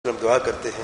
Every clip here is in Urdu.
ہم دعا کرتے ہیں.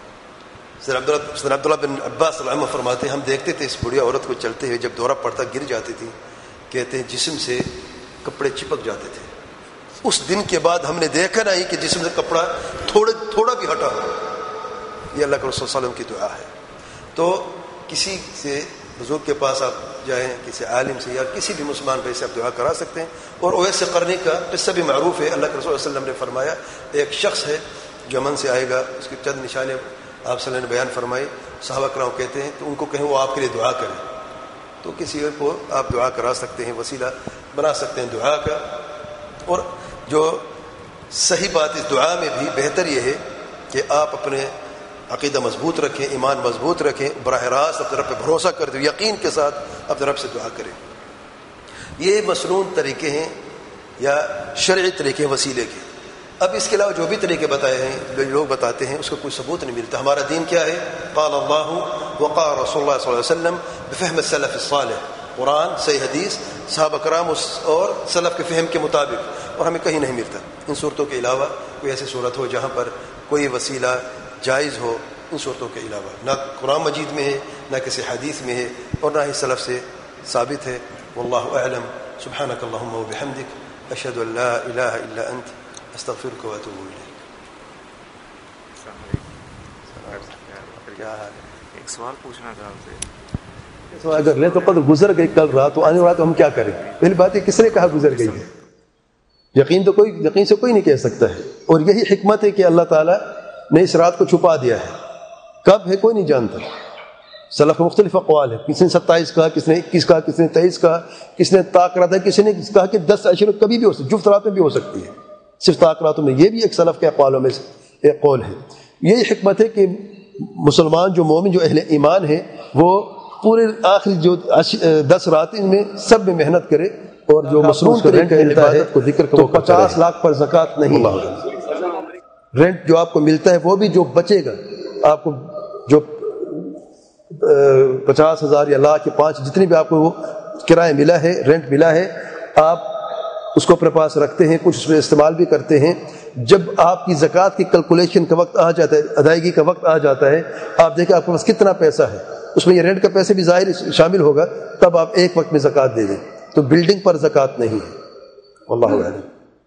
سر عبداللہ بن عباس رحمہ فرماتے ہیں ہم دیکھتے تھے اس بڑھیا عورت کو چلتے ہوئے، جب دورہ پڑتا گر جاتی تھی، کہتے ہیں جسم سے کپڑے چپک جاتے تھے. اس دن کے بعد ہم نے دیکھا نہیں کہ جسم سے کپڑا تھوڑا بھی ہٹا ہو. یہ اللہ کے رسول صلی اللہ علیہ وسلم کی دعا ہے. تو کسی سے بزرگ کے پاس آپ جائیں، کسی عالم سے یا کسی بھی مسلمان بھائی سے آپ دعا کرا سکتے ہیں. اور اویس قرنی کا قصہ بھی معروف ہے. اللہ کے رسول صلی اللہ علیہ وسلم نے فرمایا ایک شخص ہے جو یمن سے آئے گا، اس کے چند نشانے آپ صلی اللہ علیہ وسلم نے بیان فرمائے. صحابہ کرام کہتے ہیں تو ان کو کہیں وہ آپ کے لیے دعا کریں. تو کسی کو آپ دعا کرا سکتے ہیں، وسیلہ بنا سکتے ہیں دعا کا. اور جو صحیح بات اس دعا میں بھی بہتر یہ ہے کہ آپ اپنے عقیدہ مضبوط رکھیں، ایمان مضبوط رکھیں، براہ راست اپنے رب پہ بھروسہ کرتے ہوئے یقین کے ساتھ اپنے رب سے دعا کریں. یہ مسنون طریقے ہیں یا شرعی طریقے وسیلے کے. اب اس کے علاوہ جو بھی طریقے بتائے ہیں جو لوگ بتاتے ہیں اس کا کوئی ثبوت نہیں ملتا. ہمارا دین کیا ہے؟ قال اللہ وقال رسول اللہ صلی اللہ علیہ وسلم بفہم السلف الصالح. قرآن، صحیح حدیث، صحابہ کرام اور سلف کے فہم کے مطابق، اور ہمیں کہیں نہیں ملتا. ان صورتوں کے علاوہ کوئی ایسی صورت ہو جہاں پر کوئی وسیلہ جائز ہو، ان صورتوں کے علاوہ نہ قرآن مجید میں ہے، نہ کسی حدیث میں ہے، اور نہ ہی سلف سے ثابت ہے. واللہ اعلم. سبحانک اللہم وبحمدک، اشہد ان لا الہ الا انت، استغفرک واتوب الیک. ایک سوال پوچھنا تھا آپ سے. اگر لیں تو قدر گزر گئی کل رات، تو آنے والا تو ہم کیا کریں؟ پہلی بات ہے کس نے کہا گزر گئی ہے؟ یقین سے کوئی نہیں کہہ سکتا ہے. اور یہی حکمت ہے کہ اللہ تعالیٰ نے اس رات کو چھپا دیا ہے. کب ہے کوئی نہیں جانتا. سلف کے مختلف اقوال ہے. کسی نے 27 کہا، کسی نے 21 کہا، کسی نے 23 کہا، کسی نے طاق رات ہے، کسی نے کہا کہ 10 عشر کبھی بھی ہو سکتی، جفت رات میں بھی ہو سکتی ہے، صرف طاق راتوں میں. یہ بھی ایک سلف کے اقوالوں میں سے ایک قول ہے. یہی حکمت ہے کہ مسلمان جو مومن جو اہل ایمان ہے وہ پورے آخری جو 10 راتیں میں سب میں محنت کرے. اور جو مسنون طریقہ ملتا ہے تو 50 لاکھ پر زکوٰۃ نہیں. رینٹ جو آپ کو ملتا ہے وہ بھی جو بچے گا، آپ کو جو 50,000 یا لاکھ یا 5 جتنی بھی آپ کو وہ کرایہ ملا ہے، رینٹ ملا ہے، آپ اس کو اپنے پاس رکھتے ہیں، کچھ اس میں استعمال بھی کرتے ہیں. جب آپ کی زکوٰۃ کی کیلکولیشن کا وقت آ جاتا ہے، ادائیگی کا وقت آ جاتا ہے، آپ دیکھیں آپ کے پاس کتنا پیسہ ہے، اس میں یہ رینٹ کا پیسے بھی ظاہر شامل ہوگا، تب آپ ایک وقت میں زکوٰۃ دے دیں. تو بلڈنگ پر زکوٰۃ نہیں ہے. واللہ اعلم.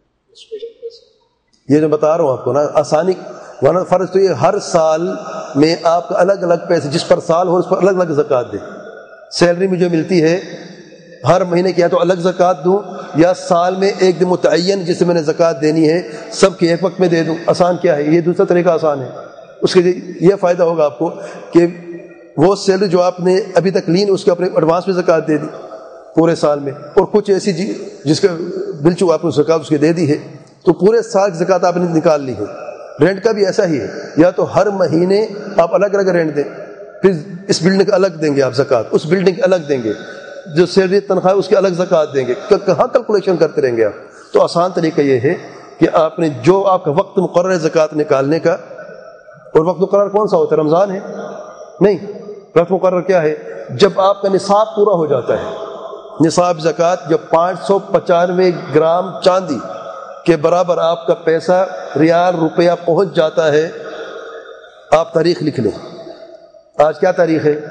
یہ جو بتا رہا ہوں آپ کو نا آسانی، ورنہ فرض تو یہ ہر سال میں آپ کا الگ الگ پیسے جس پر سال ہو اس پر الگ الگ زکوٰۃ دیں. سیلری میں جو ملتی ہے ہر مہینے کی یا تو الگ زکوٰۃ دوں یا سال میں ایک دن متعین جس سے میں نے زکوٰۃ دینی ہے سب کے ایک وقت میں دے دوں. آسان کیا ہے؟ یہ دوسرا طریقہ آسان ہے. اس کے لیے یہ فائدہ ہوگا آپ کو کہ وہ سیلری جو آپ نے ابھی تک لی اس کے اپنے ایڈوانس میں زکوٰۃ دے دی پورے سال میں، اور کچھ ایسی جس کا بل چوک آپ نے زکوٰۃ اس کے دے دی ہے تو پورے سال کی زکوٰۃ آپ نے نکال لی ہے. رینٹ کا بھی ایسا ہی ہے، یا تو ہر مہینے آپ الگ الگ رینٹ دیں، پھر اس بلڈنگ الگ دیں گے آپ زکوٰۃ، اس بلڈنگ الگ دیں گے، جو سیلری تنخواہ اس کے الگ زکوٰۃ دیں گے. کہاں کیلکولیشن کرتے رہیں گے آپ؟ تو آسان طریقہ یہ ہے کہ آپ نے جو آپ کا وقت مقرر ہے زکوٰۃ نکالنے کا، اور وقت مقرر کون سا ہوتا ہے؟ رمضان ہے؟ نہیں. وقت مقرر کیا ہے؟ جب آپ کا نصاب پورا ہو جاتا ہے. نصاب زکوٰۃ جب 595 گرام چاندی کے برابر آپ کا پیسہ ریال روپیہ پہنچ جاتا ہے. آپ تاریخ لکھ لیں. آج کیا تاریخ ہے؟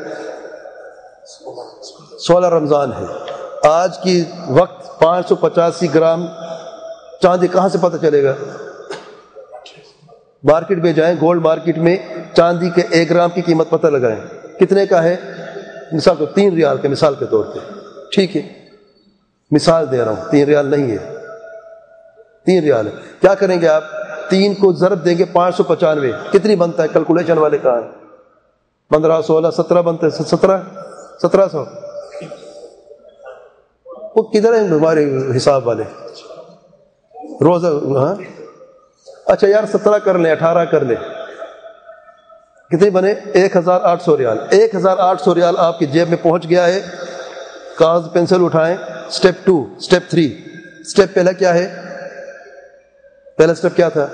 16 رمضان ہے. آج کی وقت 585 گرام چاندی کہاں سے پتہ چلے گا؟ مارکیٹ میں جائیں، گولڈ مارکیٹ میں چاندی کے 1 گرام کی قیمت پتہ لگائیں کتنے کا ہے. مثال تو 3 ریال کے مثال کے طور پہ، ٹھیک ہے، مثال دے رہا ہوں، 3 ریال نہیں ہے، 3 ریال ہے. کیا کریں گے آپ؟ 3 کو ضرب دیں گے 595، کتنی بنتا ہے؟ کیلکولیشن والے کہاں ہیں؟ 15 16 17 بنتے ہیں. 1700 وہ کدھر ہیں ہمارے حساب والے روزہ؟ ہاں اچھا یار 17 کر لیں، 18 کر لیں، کتنے بنے؟ 1800 ریال. 1800 ریال آپ کی جیب میں پہنچ گیا ہے. کاغذ پینسل اٹھائیں. Step 2، step 3. اسٹیپ پہلا کیا ہے؟ پہلا اسٹیپ کیا تھا؟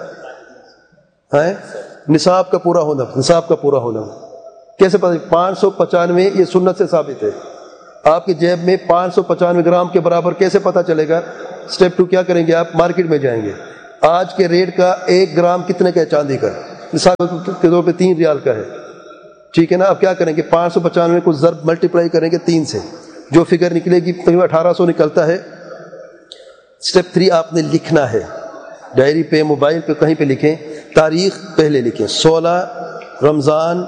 نصاب کا پورا ہونا. نصاب کا پورا ہونا کیسے پتہ؟ 595 یہ سنت سے ثابت ہے. آپ کی جیب میں 595 گرام کے برابر کیسے پتہ چلے گا؟ اسٹیپ 2 کیا کریں گے آپ؟ مارکیٹ میں جائیں گے. آج کے ریٹ کا 1 گرام کتنے کا ہے چاندی کا؟ مثال کے طور پہ 3 ریال کا ہے، ٹھیک ہے نا. اب کیا کریں گے؟ 595 کو ضرب ملٹیپلائی کریں گے 3 سے، جو فگر نکلے گی تقریباً 1800 نکلتا ہے. اسٹیپ 3 آپ نے لکھنا ہے، ڈائری پہ، موبائل پہ، کہیں پہ لکھیں. تاریخ پہلے لکھیں 16 رمضان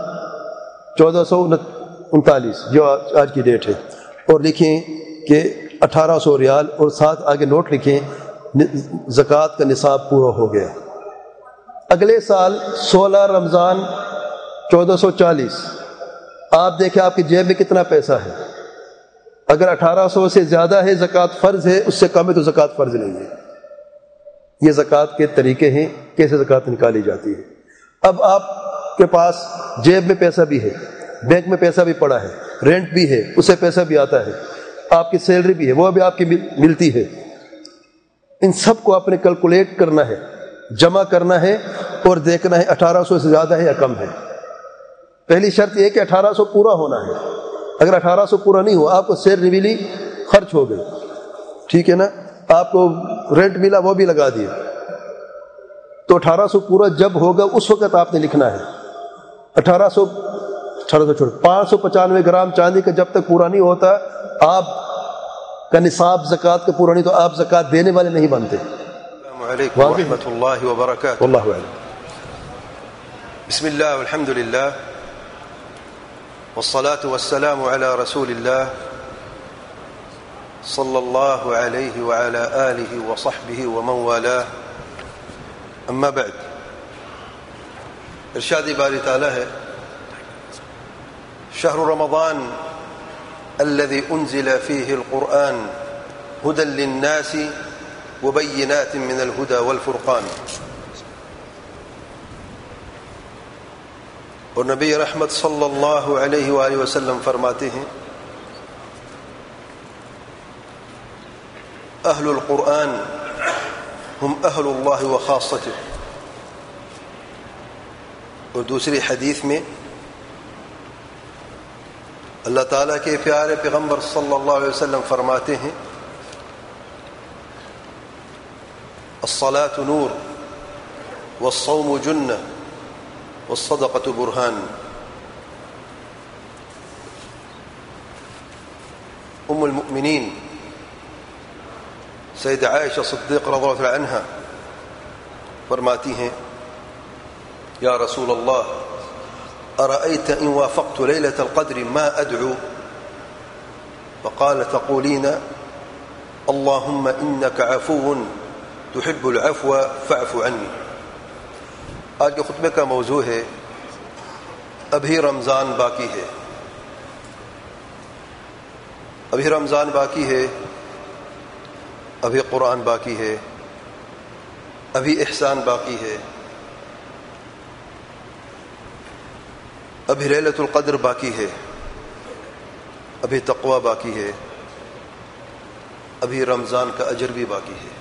1439 جو آج کی ڈیٹ ہے، اور لکھیں کہ 1800 ریال، اور ساتھ آگے نوٹ لکھیں زکوٰۃ کا نصاب پورا ہو گیا. اگلے سال 16 رمضان 1440 آپ دیکھیں آپ کی جیب میں کتنا پیسہ ہے. اگر 1800 سے زیادہ ہے زکوٰۃ فرض ہے، اس سے کم ہے تو زکوٰۃ فرض نہیں ہے. یہ زکوٰۃ کے طریقے ہیں کیسے زکوٰۃ نکالی جاتی ہے. اب آپ کے پاس جیب میں پیسہ بھی ہے، بینک میں پیسہ بھی پڑا ہے، رینٹ بھی ہے، اس سے پیسہ بھی آتا ہے، آپ کی سیلری بھی ہے، وہ بھی آپ کی ملتی ہے. ان سب کو آپ نے کیلکولیٹ کرنا ہے، جمع کرنا ہے، اور دیکھنا ہے 1800 سے زیادہ ہے یا کم ہے. پہلی شرط یہ ہے کہ 1800 پورا ہونا ہے. اگر 1800 پورا نہیں ہوا، آپ کو سیلری ملی، خرچ ہو گئی، ٹھیک ہے نا، آپ کو رینٹ ملا، وہ بھی لگا دیا، تو 1800 پورا جب ہوگا اس وقت آپ نے لکھنا ہے. 595 گرام چاندی کا جب تک پورا نہیں ہوتا، آپ کا نصاب زکوٰۃ کا پورا نہیں، تو آپ زکوٰۃ دینے والے نہیں بنتے. السلام علیکم ورحمۃ اللہ وبرکاتہ. واللہ اعلم. بسم اللہ والحمد للہ والصلاة والسلام على رسول اللہ صلی اللہ علیہ وعلى آلہ وصحبہ ومن والاه. اما بعد. ارشاد باری تعالی ہے شهر رمضان الذي أنزل فيه القرآن هدى للناس وبينات من الهدى والفرقان. اور نبی رحمت صلی اللہ علیہ وآلہ وسلم فرماتے ہیں اہل القرآن ہم اہل اللہ وخاصته. اور دوسری حدیث میں اللہ تعالیٰ کے پیارے پیغمبر صلی اللہ علیہ وسلم فرماتے ہیں الصلاة نور والصوم جنہ والصدقة برہان. ام المؤمنین سید عائشہ صدیق رضی اللہ عنہا فرماتی ہیں یا رسول اللہ أرأيت إن وافقت ليلة القدر ما أدعو؟ فقال تقولين اللهم إنك عفو تحب العفو فاعف عني. آج کے خطبے کا موضوع ہے ابھی رمضان باقی ہے. ابھی رمضان باقی ہے، ابھی قرآن باقی ہے، ابھی احسان باقی ہے، ابھی لیلۃ القدر باقی ہے، ابھی تقوی باقی ہے، ابھی رمضان کا اجر بھی باقی ہے.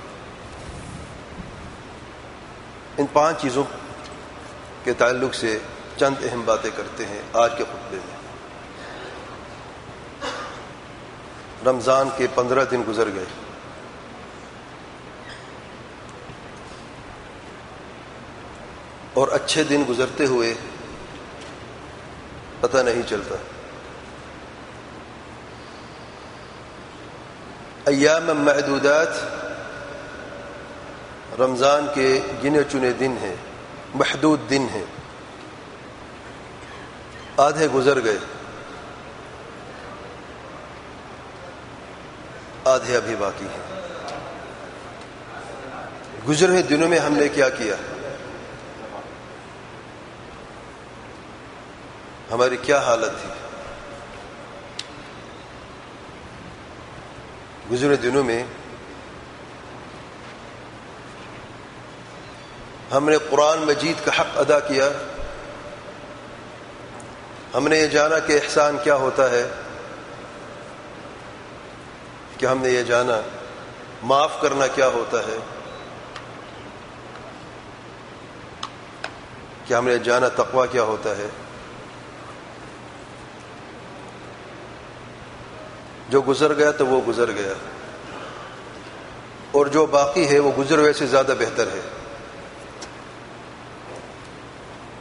ان 5 چیزوں کے تعلق سے چند اہم باتیں کرتے ہیں آج کے خطبے میں. رمضان کے 15 دن گزر گئے. اور اچھے دن گزرتے ہوئے پتہ نہیں چلتا. ایام معدودات رمضان کے گنے چنے دن ہیں، محدود دن ہیں. آدھے گزر گئے، آدھے ابھی باقی ہیں. گزرے ہوئے دنوں میں ہم نے کیا کیا؟ ہماری کیا حالت تھی؟ گزرے دنوں میں ہم نے قرآن مجید کا حق ادا کیا. ہم نے یہ جانا کہ احسان کیا ہوتا ہے، کہ ہم نے یہ جانا معاف کرنا کیا ہوتا ہے، کہ ہم نے جانا تقویٰ کیا ہوتا ہے. جو گزر گیا تو وہ گزر گیا، اور جو باقی ہے وہ گزر ہوئے سے زیادہ بہتر ہے.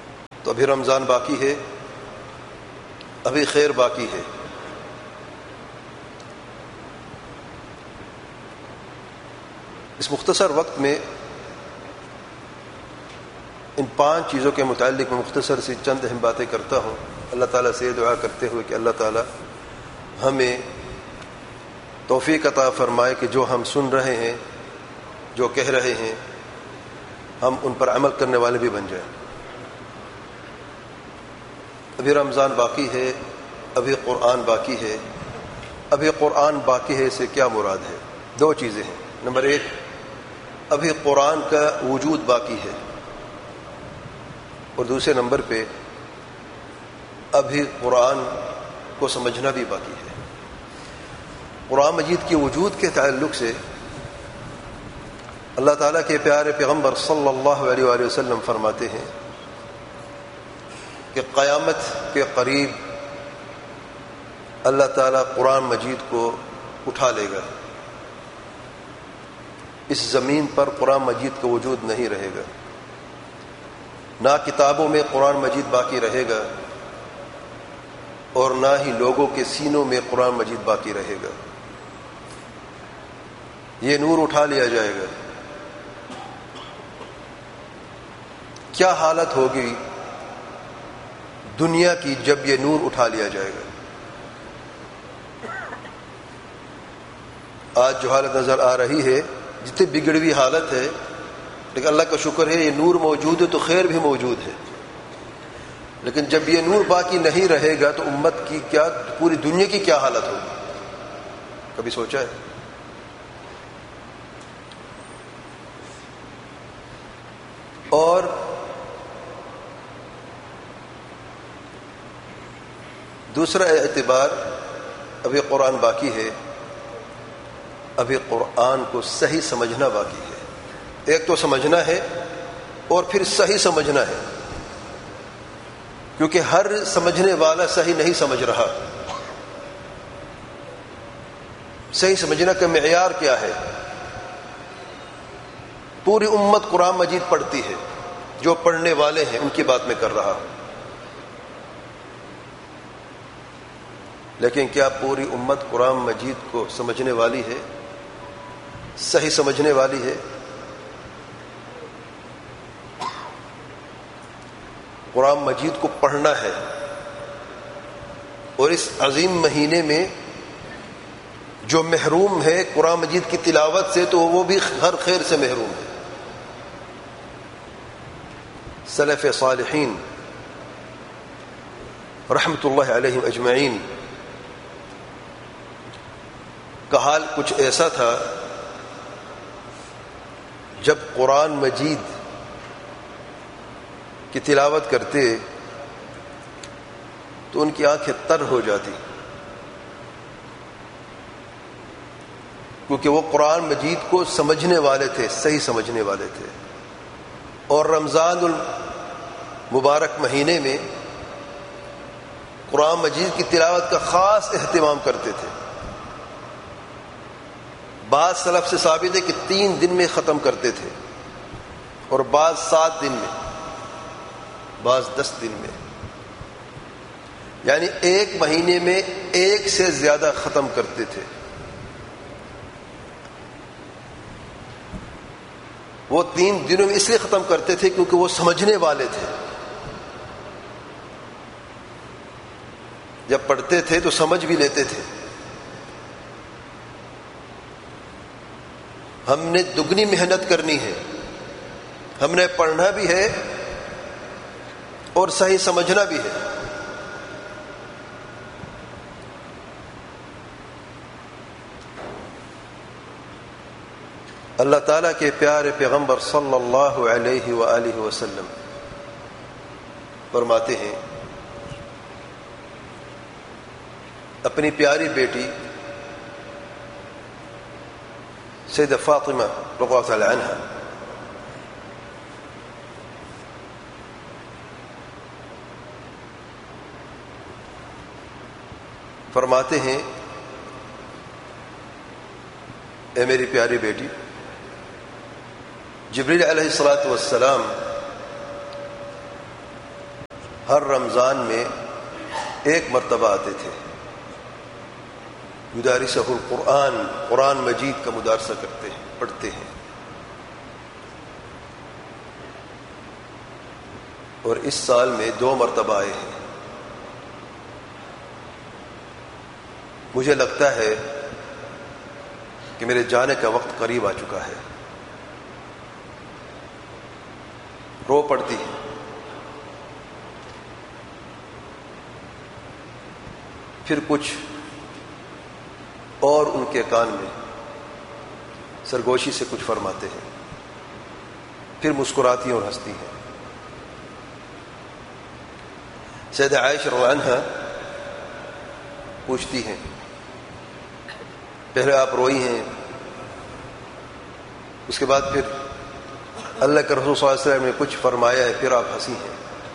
تو ابھی رمضان باقی ہے، ابھی خیر باقی ہے. اس مختصر وقت میں ان 5 چیزوں کے متعلق میں مختصر سی چند اہم باتیں کرتا ہوں، اللہ تعالیٰ سے دعا کرتے ہوئے کہ اللہ تعالیٰ ہمیں توفیق عطا فرمائے کہ جو ہم سن رہے ہیں، جو کہہ رہے ہیں، ہم ان پر عمل کرنے والے بھی بن جائیں. ابھی رمضان باقی ہے، ابھی قرآن باقی ہے. ابھی قرآن باقی ہے سے کیا مراد ہے؟ 2 چیزیں ہیں. نمبر 1، ابھی قرآن کا وجود باقی ہے، اور دوسرے نمبر پہ ابھی قرآن کو سمجھنا بھی باقی ہے. قرآن مجید کے وجود کے تعلق سے اللہ تعالیٰ کے پیارے پیغمبر صلی اللہ علیہ وآلہ وسلم فرماتے ہیں کہ قیامت کے قریب اللہ تعالیٰ قرآن مجید کو اٹھا لے گا. اس زمین پر قرآن مجید کا وجود نہیں رہے گا، نہ کتابوں میں قرآن مجید باقی رہے گا، اور نہ ہی لوگوں کے سینوں میں قرآن مجید باقی رہے گا. یہ نور اٹھا لیا جائے گا. کیا حالت ہوگی دنیا کی جب یہ نور اٹھا لیا جائے گا؟ آج جو حالت نظر آ رہی ہے، جتنی بگڑی ہوئی حالت ہے، لیکن اللہ کا شکر ہے یہ نور موجود ہے تو خیر بھی موجود ہے. لیکن جب یہ نور باقی نہیں رہے گا تو امت کی کیا، پوری دنیا کی کیا حالت ہوگی؟ کبھی سوچا ہے؟ اور دوسرا اعتبار، ابھی قرآن باقی ہے، ابھی قرآن کو صحیح سمجھنا باقی ہے. ایک تو سمجھنا ہے اور پھر صحیح سمجھنا ہے، کیونکہ ہر سمجھنے والا صحیح نہیں سمجھ رہا. صحیح سمجھنا کا معیار کیا ہے؟ پوری امت قرآن مجید پڑھتی ہے، جو پڑھنے والے ہیں ان کی بات میں کر رہا ہوں. لیکن کیا پوری امت قرآن مجید کو سمجھنے والی ہے، صحیح سمجھنے والی ہے؟ قرآن مجید کو پڑھنا ہے، اور اس عظیم مہینے میں جو محروم ہے قرآن مجید کی تلاوت سے تو وہ بھی ہر خیر سے محروم ہے. سلف صالحین رحمت اللہ علیہم اجمعین کا حال کچھ ایسا تھا، جب قرآن مجید کی تلاوت کرتے تو ان کی آنکھیں تر ہو جاتی، کیونکہ وہ قرآن مجید کو سمجھنے والے تھے، صحیح سمجھنے والے تھے. اور رمضان المبارک مہینے میں قرآن مجید کی تلاوت کا خاص اہتمام کرتے تھے. بعض سلف سے ثابت ہے کہ 3 دن میں ختم کرتے تھے، اور بعض 7 دن میں، بعض 10 دن میں، یعنی ایک مہینے میں 1 سے زیادہ ختم کرتے تھے. وہ 3 دنوں میں اس لیے ختم کرتے تھے کیونکہ وہ سمجھنے والے تھے. جب پڑھتے تھے تو سمجھ بھی لیتے تھے. ہم نے دگنی محنت کرنی ہے، ہم نے پڑھنا بھی ہے اور صحیح سمجھنا بھی ہے. اللہ تعالیٰ کے پیارے پیغمبر صلی اللہ علیہ وآلہ وسلم فرماتے ہیں، اپنی پیاری بیٹی سیدہ فاطمہ رضی اللہ تعالی عنہا فرماتے ہیں، اے میری پیاری بیٹی، جبریل علیہ الصلاۃ والسلام ہر رمضان میں ایک مرتبہ آتے تھے. یدارسہ القرآن، قرآن مجید کا مدارسہ کرتے ہیں، پڑھتے ہیں. اور اس سال میں 2 مرتبہ آئے ہیں. مجھے لگتا ہے کہ میرے جانے کا وقت قریب آ چکا ہے. رو پڑتی ہے. پھر کچھ اور ان کے کان میں سرگوشی سے کچھ فرماتے ہیں، پھر مسکراتی اور ہنستی ہیں. سیدہ عائشہ رضی اللہ عنہا پوچھتی ہیں، پہلے آپ روئی ہیں، اس کے بعد پھر اللہ کے رسول صلی اللہ علیہ وسلم نے کچھ فرمایا ہے، پھر آپ ہنسی ہیں؟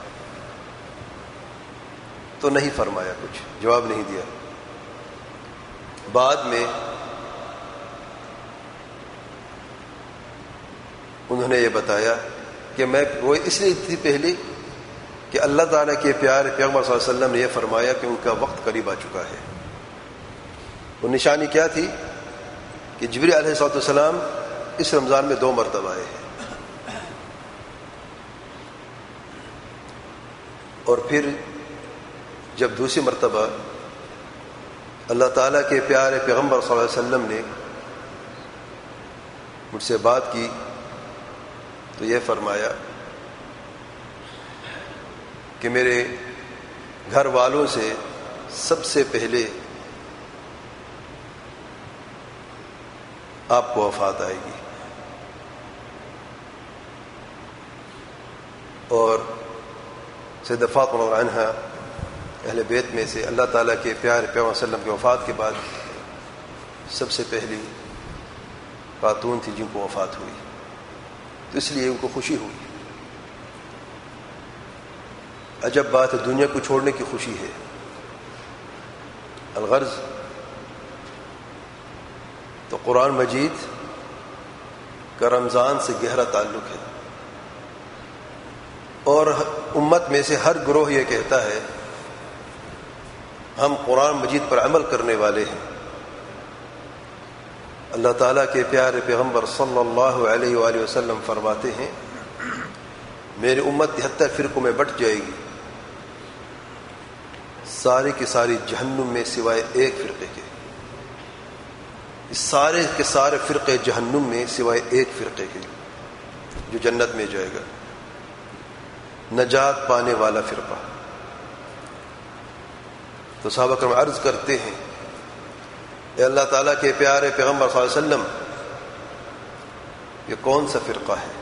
تو نہیں فرمایا، کچھ جواب نہیں دیا. بعد میں انہوں نے یہ بتایا کہ میں روئی اس لیے تھی پہلے کہ اللہ تعالیٰ کے پیارے پیغمبر صلی اللہ علیہ وسلم نے یہ فرمایا کہ ان کا وقت قریب آ چکا ہے. وہ نشانی کیا تھی کہ جبریل علیہ السلام اس رمضان میں 2 مرتبہ آئے ہیں. اور پھر جب دوسری مرتبہ اللہ تعالیٰ کے پیارے پیغمبر صلی اللہ علیہ وسلم نے مجھ سے بات کی تو یہ فرمایا کہ میرے گھر والوں سے سب سے پہلے آپ کو وفات آئے گی. اور سیدہ فاطمہ رضی اللہ عنہا اہل بیت میں سے اللہ تعالیٰ کے پیارے پیغمبر صلی اللہ علیہ وسلم کے وفات کے بعد سب سے پہلی خاتون تھی جن کو وفات ہوئی، تو اس لیے ان کو خوشی ہوئی. عجب بات ہے، دنیا کو چھوڑنے کی خوشی ہے. الغرض تو قرآن مجید کا رمضان سے گہرا تعلق ہے، اور امت میں سے ہر گروہ یہ کہتا ہے ہم قرآن مجید پر عمل کرنے والے ہیں. اللہ تعالیٰ کے پیارے پیغمبر صلی اللہ علیہ وآلہ وسلم فرماتے ہیں میری امت 73 فرقوں میں بٹ جائے گی، ساری کی ساری جہنم میں سوائے ایک فرقے کے. سارے کے سارے فرقے جہنم میں سوائے ایک فرقے کے جو جنت میں جائے گا، نجات پانے والا فرقہ. تو صحابہ کرام عرض کرتے ہیں اے اللہ تعالیٰ کے پیارے پیغمبر صلی اللہ علیہ وسلم یہ کون سا فرقہ ہے؟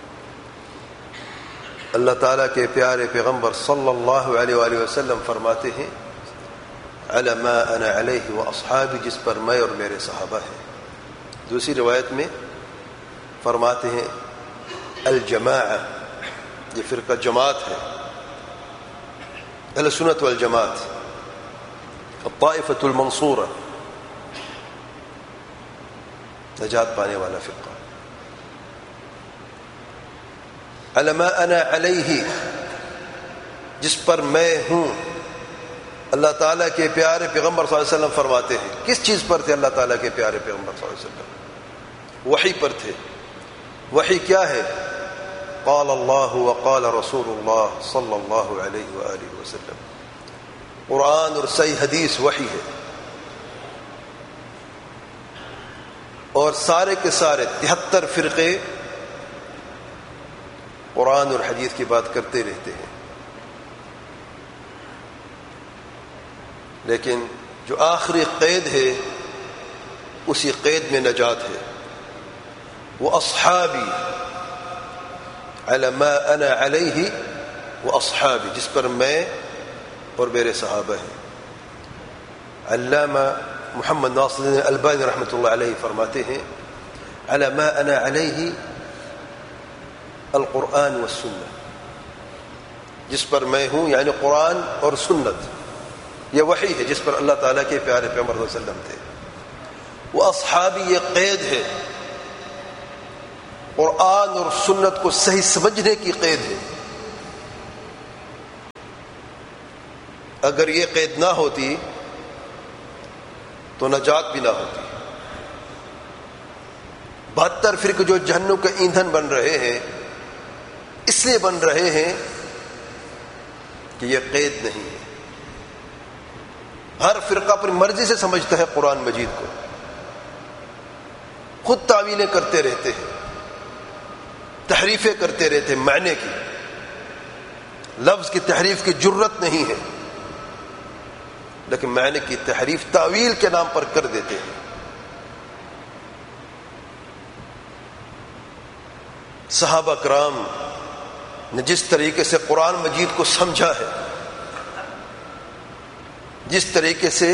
اللہ تعالیٰ کے پیارے پیغمبر صلی اللہ علیہ وآلہ وسلم فرماتے ہیں علی ما انا علیہ واصحابی، جس پر میں اور میرے صحابہ ہیں. دوسری روایت میں فرماتے ہیں الجماعہ، یہ فرقہ جماعت ہے، اہل سنت والجماعت، الطائفۃ المنصورہ، نجات پانے والا فرقہ. علی ما انا علیہ، جس پر میں ہوں. اللہ تعالیٰ کے پیارے پیغمبر صلی اللہ علیہ وسلم فرماتے ہیں کس چیز پر تھے اللہ تعالیٰ کے پیارے پیغمبر صلی اللہ علیہ وسلم؟ وحی پر تھے. وحی کیا ہے؟ قال اللہ وقال رسول اللہ صلی اللہ علیہ وآلہ وسلم. قرآن اور صحیح حدیث وحی ہے. اور سارے کے سارے 73 فرقے قرآن اور حدیث کی بات کرتے رہتے ہیں، لیکن جو آخری قید ہے اسی قید میں نجات ہے. وہ اصحابی علی ما انا علیہ و اصحابی، جس پر میں اور میرے صحابہ ہیں. علامہ محمد ناصر الدین البانی رحمۃ اللہ علیہ فرماتے ہیں علی ما انا علیہ القرآن والسنہ، جس پر میں ہوں یعنی قرآن اور سنت، یہ وحی ہے جس پر اللہ تعالیٰ کے پیارے پیغمبر صلی اللہ علیہ وسلم تھے. وہ اصحابی یہ قید ہے، قرآن اور سنت کو صحیح سمجھنے کی قید ہے. اگر یہ قید نہ ہوتی تو نجات بھی نہ ہوتی. 72 فرقے جو جہنم کا ایندھن بن رہے ہیں اس لیے بن رہے ہیں کہ یہ قید نہیں ہے. ہر فرقہ اپنی مرضی سے سمجھتا ہے قرآن مجید کو، خود تعویلیں کرتے رہتے ہیں، تحریفیں کرتے رہتے ہیں. معنی کی، لفظ کی تحریف کی جرت نہیں ہے، لیکن معنی کی تحریف تعویل کے نام پر کر دیتے ہیں. صحابہ کرام نے جس طریقے سے قرآن مجید کو سمجھا ہے، جس طریقے سے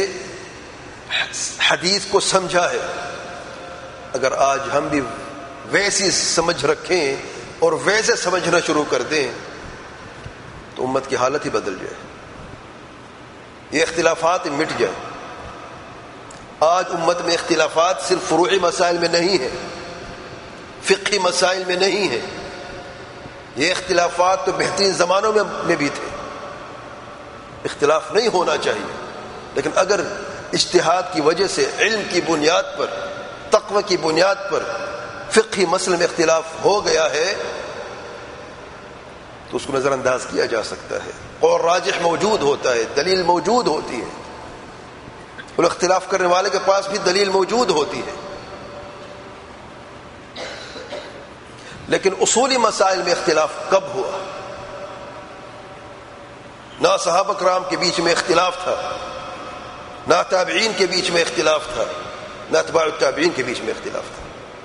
حدیث کو سمجھا ہے، اگر آج ہم بھی ویسی سمجھ رکھیں اور ویسے سمجھنا شروع کر دیں تو امت کی حالت ہی بدل جائے، یہ اختلافات مٹ جائیں. آج امت میں اختلافات صرف فروعی مسائل میں نہیں ہیں، فقہی مسائل میں نہیں ہیں. یہ اختلافات تو بہترین زمانوں میں بھی تھے. اختلاف نہیں ہونا چاہیے، لیکن اگر اجتہاد کی وجہ سے، علم کی بنیاد پر، تقوی کی بنیاد پر فقہی مسئلے میں اختلاف ہو گیا ہے تو اس کو نظر انداز کیا جا سکتا ہے. اور راجح موجود ہوتا ہے، دلیل موجود ہوتی ہے، اور اختلاف کرنے والے کے پاس بھی دلیل موجود ہوتی ہے. لیکن اصولی مسائل میں اختلاف کب ہوا؟ نہ صحابہ کرام کے بیچ میں اختلاف تھا، نہ تابعین کے بیچ میں اختلاف تھا، نہ اتباع التابعین کے بیچ میں اختلاف تھا.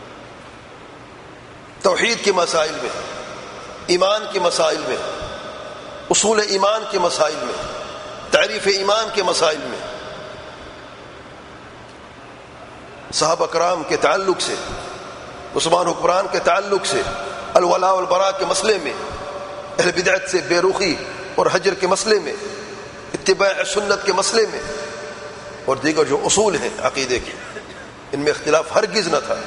توحید کے مسائل میں، ایمان کے مسائل میں، اصول ایمان کے مسائل میں، تعریف ایمان کے مسائل میں صحابہ کرام کے تعلق سے، عثمان حکمران کے تعلق سے، الولاء والبراء کے مسئلے میں، اہل بدعت سے بے رخی اور حجر کے مسئلے میں، اتباع سنت کے مسئلے میں، اور دیگر جو اصول ہیں عقیدے کے، ان میں اختلاف ہرگز نہ تھا.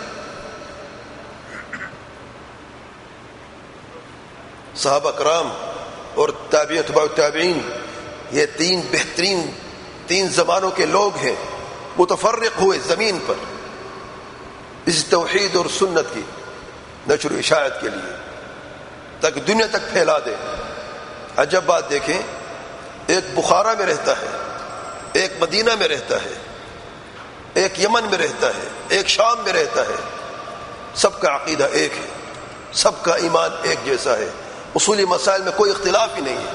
صحابہ کرام اور تابعین، اتباع التابعین، یہ تین زمانوں کے لوگ ہیں، متفرق ہوئے زمین پر اس توحید اور سنت کی نشر و اشاعت کے لیے تاکہ دنیا تک پھیلا دے. عجب بات دیکھیں، ایک بخارا میں رہتا ہے، ایک مدینہ میں رہتا ہے، ایک یمن میں رہتا ہے، ایک شام میں رہتا ہے، سب کا عقیدہ ایک ہے، سب کا ایمان ایک جیسا ہے، اصولی مسائل میں کوئی اختلاف ہی نہیں ہے.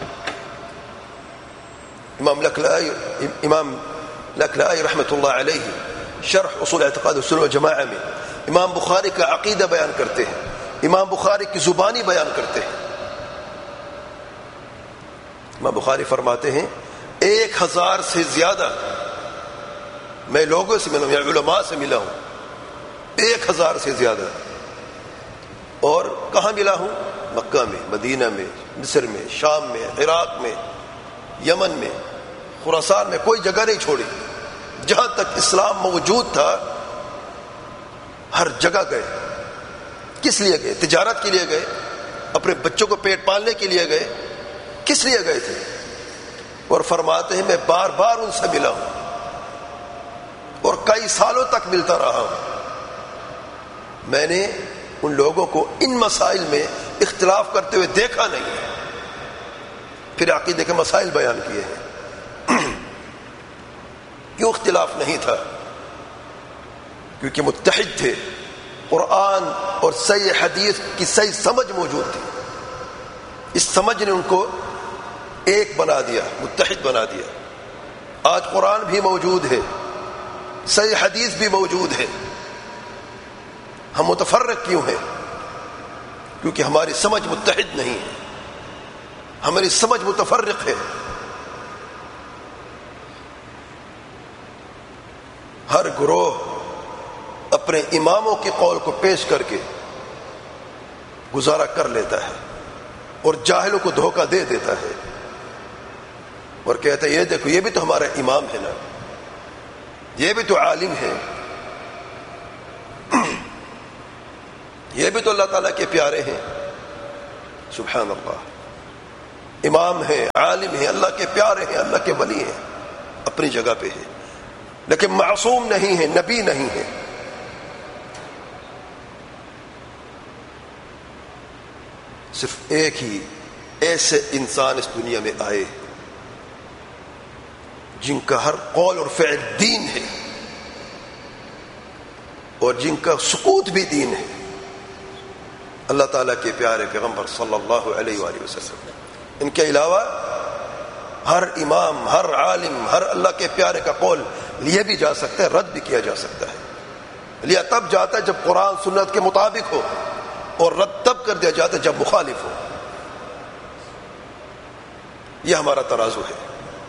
امام لکھلائی رحمۃ اللہ علیہ شرح اصول اعتقاد السنہ والجماعہ میں امام بخاری کا عقیدہ بیان کرتے ہیں، امام بخاری کی زبانی بیان کرتے ہیں. امام بخاری فرماتے ہیں 1000 سے زیادہ میں لوگوں سے ملا ہوں یا علماء سے ملا ہوں، 1000 سے زیادہ. اور کہاں ملا ہوں؟ مکہ میں، مدینہ میں، مصر میں، شام میں، عراق میں، یمن میں، خراسان میں، کوئی جگہ نہیں چھوڑی. جہاں تک اسلام موجود تھا ہر جگہ گئے. کس لیے گئے؟ تجارت کے لیے گئے، اپنے بچوں کو پیٹ پالنے کے لیے گئے، کس لیے گئے تھے؟ اور فرماتے ہیں میں بار بار ان سے ملا ہوں اور کئی سالوں تک ملتا رہا ہوں. میں نے ان لوگوں کو ان مسائل میں اختلاف کرتے ہوئے دیکھا نہیں ہے. پھر عقیدے کے مسائل بیان کیے ہیں. کیوں اختلاف نہیں تھا؟ کیونکہ متحد تھے. قرآن اور صحیح حدیث کی صحیح سمجھ موجود تھی. اس سمجھ نے ان کو ایک بنا دیا، متحد بنا دیا. آج قرآن بھی موجود ہے، صحیح حدیث بھی موجود ہے. ہم متفرق کیوں ہیں؟ کیونکہ ہماری سمجھ متحد نہیں ہے، ہماری سمجھ متفرق ہے. ہر گروہ اپنے اماموں کے قول کو پیش کر کے گزارا کر لیتا ہے اور جاہلوں کو دھوکہ دے دیتا ہے اور کہتا ہے یہ دیکھو یہ بھی تو ہمارا امام ہے نا، یہ بھی تو عالم ہے، یہ بھی تو اللہ تعالیٰ کے پیارے ہیں. سبحان اللہ. امام ہیں، عالم ہیں، اللہ کے پیارے ہیں، اللہ کے ولی ہیں، اپنی جگہ پہ ہیں، لیکن معصوم نہیں ہیں، نبی نہیں ہیں. صرف ایک ہی ایسے انسان اس دنیا میں آئے جن کا ہر قول اور فعل دین ہے اور جن کا سکوت بھی دین ہے، اللہ تعالیٰ کے پیارے پیغمبر صلی اللہ علیہ وآلہ وسلم. ان کے علاوہ ہر امام، ہر عالم، ہر اللہ کے پیارے کا قول لیا بھی جا سکتا ہے، رد بھی کیا جا سکتا ہے. لیا تب جاتا ہے جب قرآن سنت کے مطابق ہو، اور رد تب کر دیا جاتا ہے جب مخالف ہو. یہ ہمارا ترازو ہے.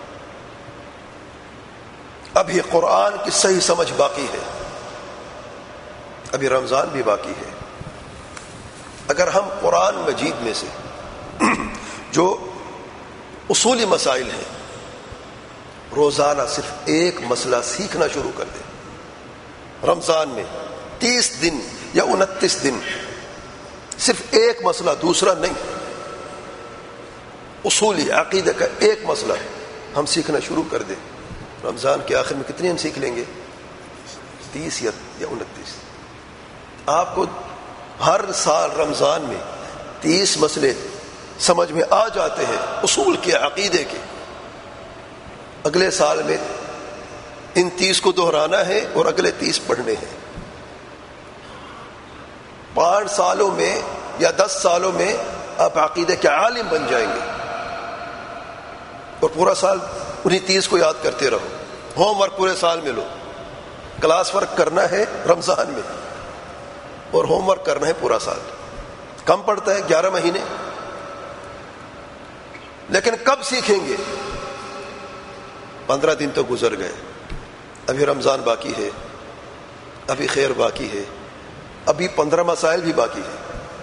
ابھی قرآن کی صحیح سمجھ باقی ہے، ابھی رمضان بھی باقی ہے. اگر ہم قرآن مجید میں سے جو اصولی مسائل ہیں روزانہ صرف ایک مسئلہ سیکھنا شروع کر دیں، رمضان میں 30 دن یا 29 دن صرف ایک مسئلہ، دوسرا نہیں، اصولی عقیدہ کا ایک مسئلہ ہم سیکھنا شروع کر دیں، رمضان کے آخر میں کتنے ہم سیکھ لیں گے؟ 30 یا 29. آپ کو ہر سال رمضان میں 30 مسئلے سمجھ میں آ جاتے ہیں اصول کے، عقیدے کے. اگلے سال میں ان 30 کو دہرانا ہے اور اگلے 30 پڑھنے ہیں. 5 سالوں میں یا 10 سالوں میں آپ عقیدے کے عالم بن جائیں گے، اور پورا سال انہیں 30 کو یاد کرتے رہو. ہوم ورک پورے سال میں لو، کلاس ورک کرنا ہے رمضان میں اور ہوم ورک کرنا ہے پورا سال. کم پڑتا ہے 11 مہینے، لیکن کب سیکھیں گے؟ 15 دن تو گزر گئے، ابھی رمضان باقی ہے، ابھی خیر باقی ہے، ابھی 15 مسائل بھی باقی ہے.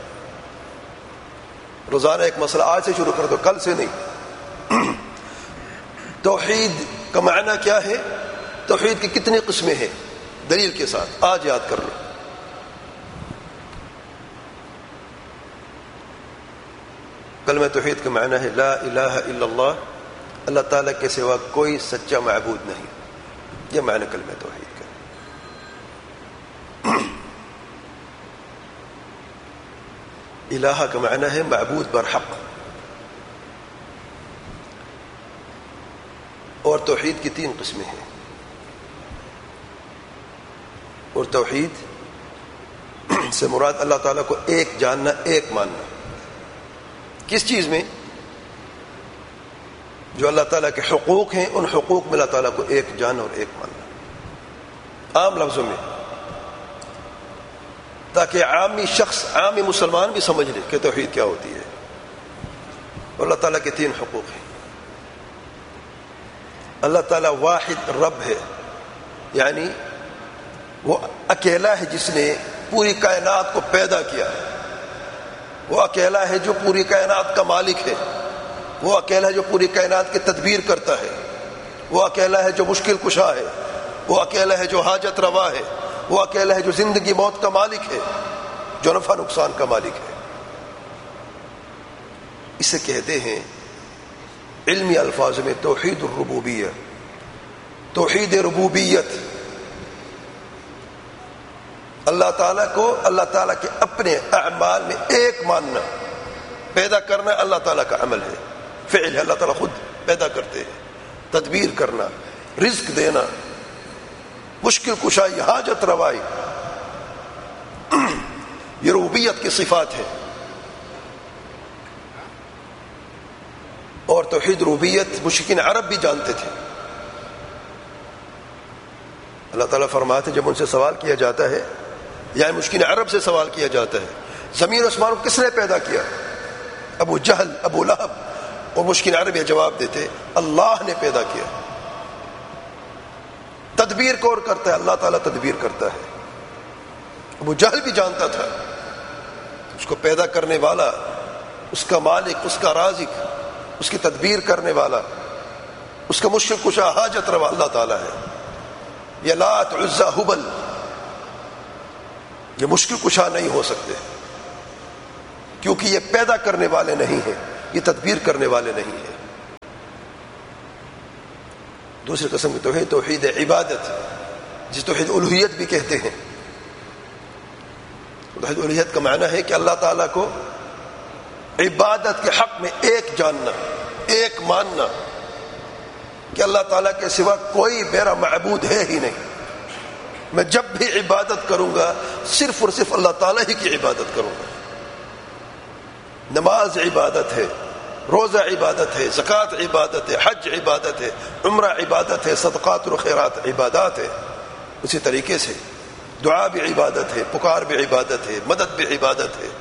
روزانہ ایک مسئلہ آج سے شروع کر دو، کل سے نہیں. توحید کا معنی کیا ہے؟ توحید کی کتنی قسمیں ہیں؟ دلیل کے ساتھ آج یاد کر لو. کلمہ توحید کا معنی ہے لا الہ الا اللہ، اللہ تعالیٰ کے سوا کوئی سچا معبود نہیں. یہ معنی کلمہ توحید کا. الہ کا معنی ہے معبود برحق، اور توحید کی 3 قسمیں ہیں. اور توحید سے مراد اللہ تعالیٰ کو ایک جاننا، ایک ماننا. کس چیز میں؟ جو اللہ تعالیٰ کے حقوق ہیں ان حقوق میں اللہ تعالیٰ کو ایک جاننا اور ایک ماننا، عام لفظوں میں، تاکہ عامی شخص، عامی مسلمان بھی سمجھ لے کہ توحید کیا ہوتی ہے. اور اللہ تعالیٰ کے 3 حقوق ہیں. اللہ تعالیٰ واحد رب ہے، یعنی وہ اکیلا ہے جس نے پوری کائنات کو پیدا کیا ہے. وہ اکیلا ہے جو پوری کائنات کا مالک ہے. وہ اکیلا ہے جو پوری کائنات کی تدبیر کرتا ہے. وہ اکیلا ہے جو مشکل کشا ہے. وہ اکیلا ہے جو حاجت روا ہے. وہ اکیلا ہے جو زندگی موت کا مالک ہے، جو نفع نقصان کا مالک ہے. اسے کہتے ہیں علمی الفاظ میں توحید الربوبیہ، توحید ربوبیت. اللہ تعالیٰ کو اللہ تعالیٰ کے اپنے اعمال میں ایک ماننا. پیدا کرنا اللہ تعالیٰ کا عمل ہے، فعل ہے، اللہ تعالیٰ خود پیدا کرتے ہیں. تدبیر کرنا، رزق دینا، مشکل کشائی، حاجت روائی، یہ ربوبیت کی صفات ہے. اور توحید ربوبیت مشرکین عرب بھی جانتے تھے. اللہ تعالیٰ فرماتے جب ان سے سوال کیا جاتا ہے، یا مشرکین عرب سے سوال کیا جاتا ہے زمین و آسمان کو کس نے پیدا کیا؟ ابو جہل، ابو لہب اور مشرکین عرب یہ جواب دیتے اللہ نے پیدا کیا. تدبیر کون کرتا ہے؟ اللہ تعالیٰ تدبیر کرتا ہے. ابو جہل بھی جانتا تھا اس کو پیدا کرنے والا، اس کا مالک، اس کا رازق، اس کی تدبیر کرنے والا، اس کا مشکل کشا، حاجت روا اللہ تعالیٰ ہے. یہ لات، عزا، ہبل یہ مشکل کشا نہیں ہو سکتے، کیونکہ یہ پیدا کرنے والے نہیں ہیں، یہ تدبیر کرنے والے نہیں ہیں. دوسری قسم کی توحید توحید عبادت، جس توحید الوہیت بھی کہتے ہیں. توحید الوہیت کا معنی ہے کہ اللہ تعالیٰ کو عبادت کے حق میں ایک جاننا، ایک ماننا کہ اللہ تعالیٰ کے سوا کوئی میرا معبود ہے ہی نہیں. میں جب بھی عبادت کروں گا صرف اور صرف اللہ تعالیٰ ہی کی عبادت کروں گا. نماز عبادت ہے، روزہ عبادت ہے، زکوٰۃ عبادت ہے، حج عبادت ہے، عمرہ عبادت ہے، صدقات و خیرات عبادات ہے. اسی طریقے سے دعا بھی عبادت ہے، پکار بھی عبادت ہے، مدد بھی عبادت ہے،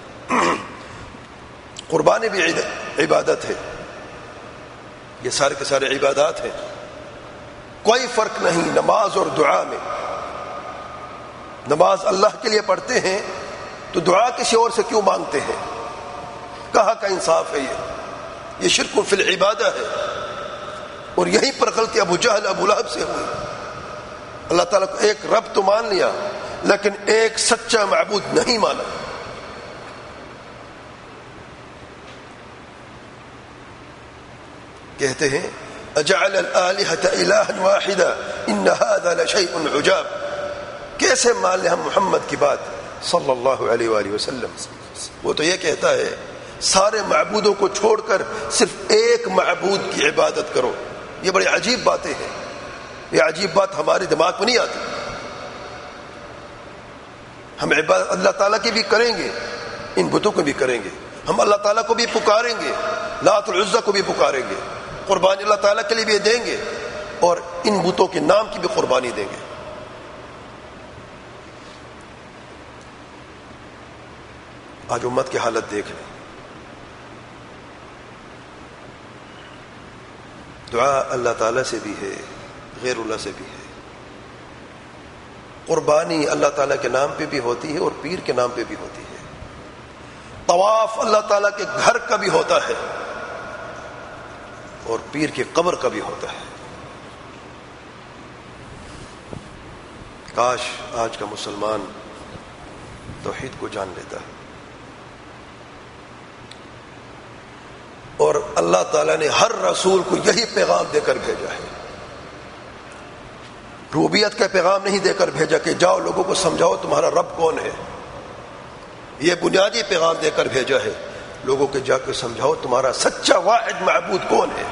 قربانی بھی عبادت ہے. یہ سارے کے سارے عبادات ہیں. کوئی فرق نہیں نماز اور دعا میں. نماز اللہ کے لیے پڑھتے ہیں تو دعا کسی اور سے کیوں مانگتے ہیں؟ کہاں کا انصاف ہے؟ یہ شرک فی العبادہ ہے. اور یہیں پر غلطی ابو جہل ابو لہب سے ہوئی. اللہ تعالیٰ کو ایک رب تو مان لیا لیکن ایک سچا معبود نہیں مانا. کہتے ہیں اجعل الآلہۃ الہا واحدا ان ھذا لشیء عجاب. کیسے مان لیں ہم محمد کی بات صلی اللہ علیہ وآلہ وسلم؟ وہ تو یہ کہتا ہے سارے معبودوں کو چھوڑ کر صرف ایک معبود کی عبادت کرو. یہ بڑی عجیب باتیں ہیں. یہ عجیب بات ہمارے دماغ میں نہیں آتی. ہم عبادت اللہ تعالیٰ کی بھی کریں گے، ان بتوں کو بھی کریں گے. ہم اللہ تعالیٰ کو بھی پکاریں گے، لات العزیٰ کو بھی پکاریں گے، قربانی اللہ تعالیٰ کے لیے بھی دیں گے اور ان بتوں کے نام کی بھی قربانی دیں گے. آج امت کی حالت دیکھ لیں. دعا اللہ تعالیٰ سے بھی ہے، غیر اللہ سے بھی ہے. قربانی اللہ تعالیٰ کے نام پہ بھی ہوتی ہے اور پیر کے نام پہ بھی ہوتی ہے. طواف اللہ تعالیٰ کے گھر کا بھی ہوتا ہے اور پیر کی قبر کا بھی ہوتا ہے. کاش آج کا مسلمان توحید کو جان لیتا ہے. اور اللہ تعالیٰ نے ہر رسول کو یہی پیغام دے کر بھیجا ہے. ربوبیت کا پیغام نہیں دے کر بھیجا کہ جاؤ لوگوں کو سمجھاؤ تمہارا رب کون ہے. یہ بنیادی پیغام دے کر بھیجا ہے لوگوں کے جا کے سمجھاؤ تمہارا سچا واحد معبود کون ہے.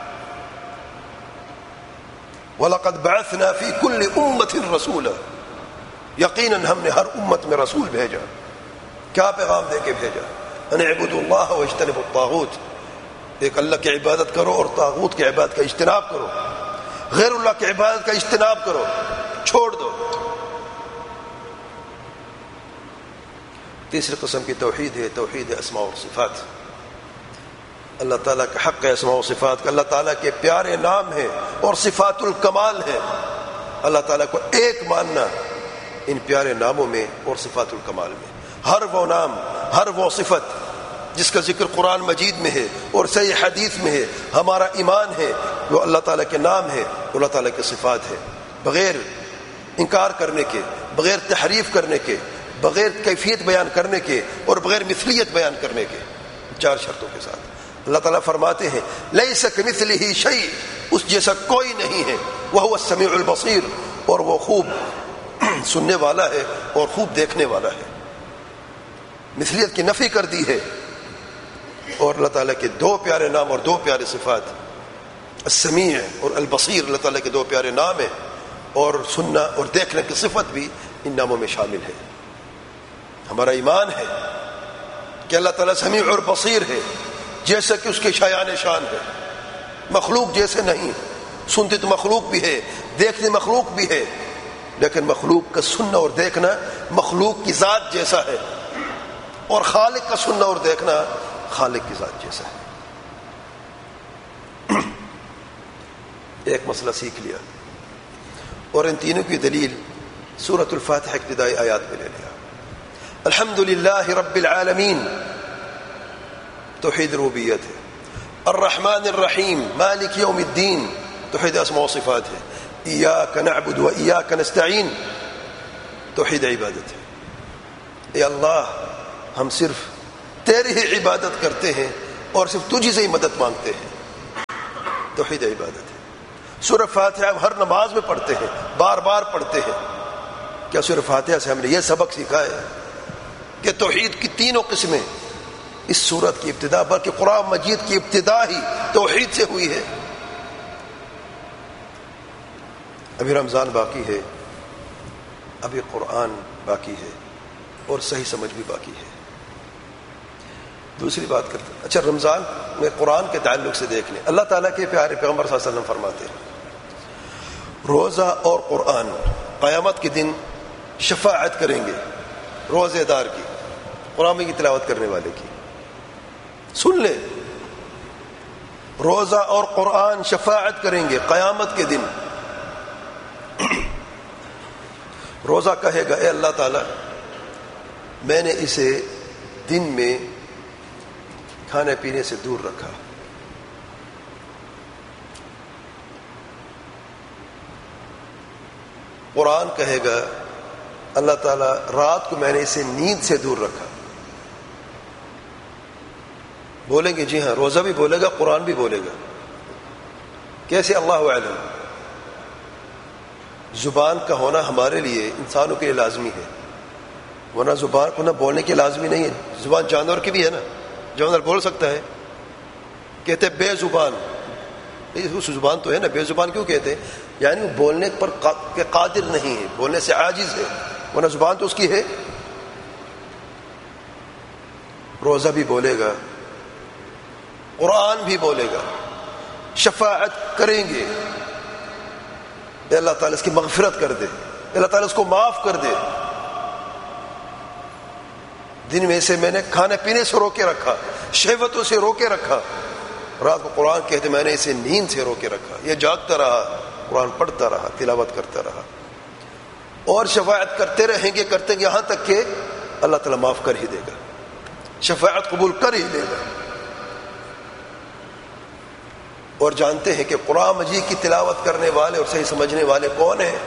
وَلَقَدْ بَعَثْنَا فِي كُلِّ أُمَّةٍ رَسُولًا. یقیناً ہم نے ہر امت میں رسول بھیجا. کیا پیغام دے کے بھیجا؟ ان اعبدوا اللہ واجتنبوا الطاغوت. ایک اللہ کی عبادت کرو اور طاغوت کی عبادت کا اجتناب کرو. غیر اللہ کی عبادت کا اجتناب کرو، چھوڑ دو. تیسری قسم کی توحید ہے توحید اسماء و صفات. اللہ تعالیٰ کے حق ہے اسماء و صفات کا. اللہ تعالیٰ کے پیارے نام ہیں اور صفات الکمال ہیں. اللہ تعالیٰ کو ایک ماننا ان پیارے ناموں میں اور صفات الکمال میں. ہر وہ نام، ہر وہ صفت جس کا ذکر قرآن مجید میں ہے اور صحیح حدیث میں ہے، ہمارا ایمان ہے وہ اللہ تعالیٰ کے نام ہے، اللہ تعالیٰ کے صفات ہے. بغیر انکار کرنے کے، بغیر تحریف کرنے کے، بغیر کیفیت بیان کرنے کے اور بغیر مثلیت بیان کرنے کے، 4 شرطوں کے ساتھ. اللہ تعالیٰ فرماتے ہیں لیس کمثلہ شیء، اس جیسا کوئی نہیں ہے. وہو السمیع البصیر، اور وہ خوب سننے والا ہے اور خوب دیکھنے والا ہے. مثلیت کی نفی کر دی ہے. اور اللہ تعالیٰ کے 2 پیارے نام اور 2 پیارے صفات، السمیع اور البصیر، اللہ تعالیٰ کے 2 پیارے نام ہیں اور سننا اور دیکھنے کی صفت بھی ان ناموں میں شامل ہے. ہمارا ایمان ہے کہ اللہ تعالیٰ سمیع اور بصیر ہے، جیسا کہ اس کے شایان شان ہے. مخلوق جیسے نہیں. سنتی تو مخلوق بھی ہے، دیکھتی مخلوق بھی ہے، لیکن مخلوق کا سننا اور دیکھنا مخلوق کی ذات جیسا ہے اور خالق کا سننا اور دیکھنا خالق کی ذات جیسا ہے. ایک مسئلہ سیکھ لیا اور ان تینوں کی دلیل سورۃ الفاتحہ ابتدائی آیات میں لے لیا. الحمدللہ رب العالمین توحید ربوبیت ہے. الرحمن الرحیم مالک یوم الدین توحید اسماء و صفات ہے. ایاک نعبد و ایاک نستعین توحید عبادت ہے. اے اللہ ہم صرف تیری ہی عبادت کرتے ہیں اور صرف تجھی سے ہی مدد مانگتے ہیں. توحید عبادت ہے. سورہ فاتحہ ہم ہر نماز میں پڑھتے ہیں, بار بار پڑھتے ہیں. کیا سورہ فاتحہ سے ہم نے یہ سبق سیکھا ہے کہ توحید کی تینوں قسمیں اس سورت کی ابتدا, بلکہ قرآن مجید کی ابتدا ہی توحید سے ہوئی ہے. ابھی رمضان باقی ہے, ابھی قرآن باقی ہے, اور صحیح سمجھ بھی باقی ہے. دوسری بات کرتے ہیں, اچھا رمضان میں قرآن کے تعلق سے دیکھ لیں. اللہ تعالیٰ کے پیارے پیغمبر صلی اللہ علیہ وسلم فرماتے ہیں روزہ اور قرآن قیامت کے دن شفاعت کریں گے روزے دار کی, قرآن کی تلاوت کرنے والے کی. سن لیں, روزہ اور قرآن شفاعت کریں گے قیامت کے دن. روزہ کہے گا اے اللہ تعالیٰ میں نے اسے دن میں کھانے پینے سے دور رکھا. قرآن کہے گا اللہ تعالیٰ رات کو میں نے اسے نیند سے دور رکھا. بولیں گے جی ہاں, روزہ بھی بولے گا, قرآن بھی بولے گا. کیسے؟ اللہ اعلم. زبان کا ہونا ہمارے لیے, انسانوں کے لیے لازمی ہے, ورنہ زبان کو نہ بولنے کی لازمی نہیں ہے. زبان جانور کی بھی ہے نا, جانور بول سکتا ہے. کہتے بے زبان, اس زبان تو ہے نا, بے زبان کیوں کہتے ہیں؟ یعنی وہ بولنے پر قادر نہیں ہے, بولنے سے عاجز ہے, ورنہ زبان تو اس کی ہے. روزہ بھی بولے گا, قرآن بھی بولے گا, شفاعت کریں گے اے اللہ تعالیٰ اس کی مغفرت کر دے, اللہ تعالیٰ اس کو معاف کر دے. دن میں سے میں نے کھانے پینے سے روکے رکھا, شہوتوں سے روکے رکھا. رات کو قرآن کہتے میں نے اسے نیند سے روکے رکھا. یہ جاگتا رہا, قرآن پڑھتا رہا, تلاوت کرتا رہا, اور شفاعت کرتے رہیں گے, کرتے ہیں یہاں تک کہ اللہ تعالیٰ معاف کر ہی دے گا, شفاعت قبول کر ہی دے گا. اور جانتے ہیں کہ قرآن مجید کی تلاوت کرنے والے اور صحیح سمجھنے والے کون ہیں؟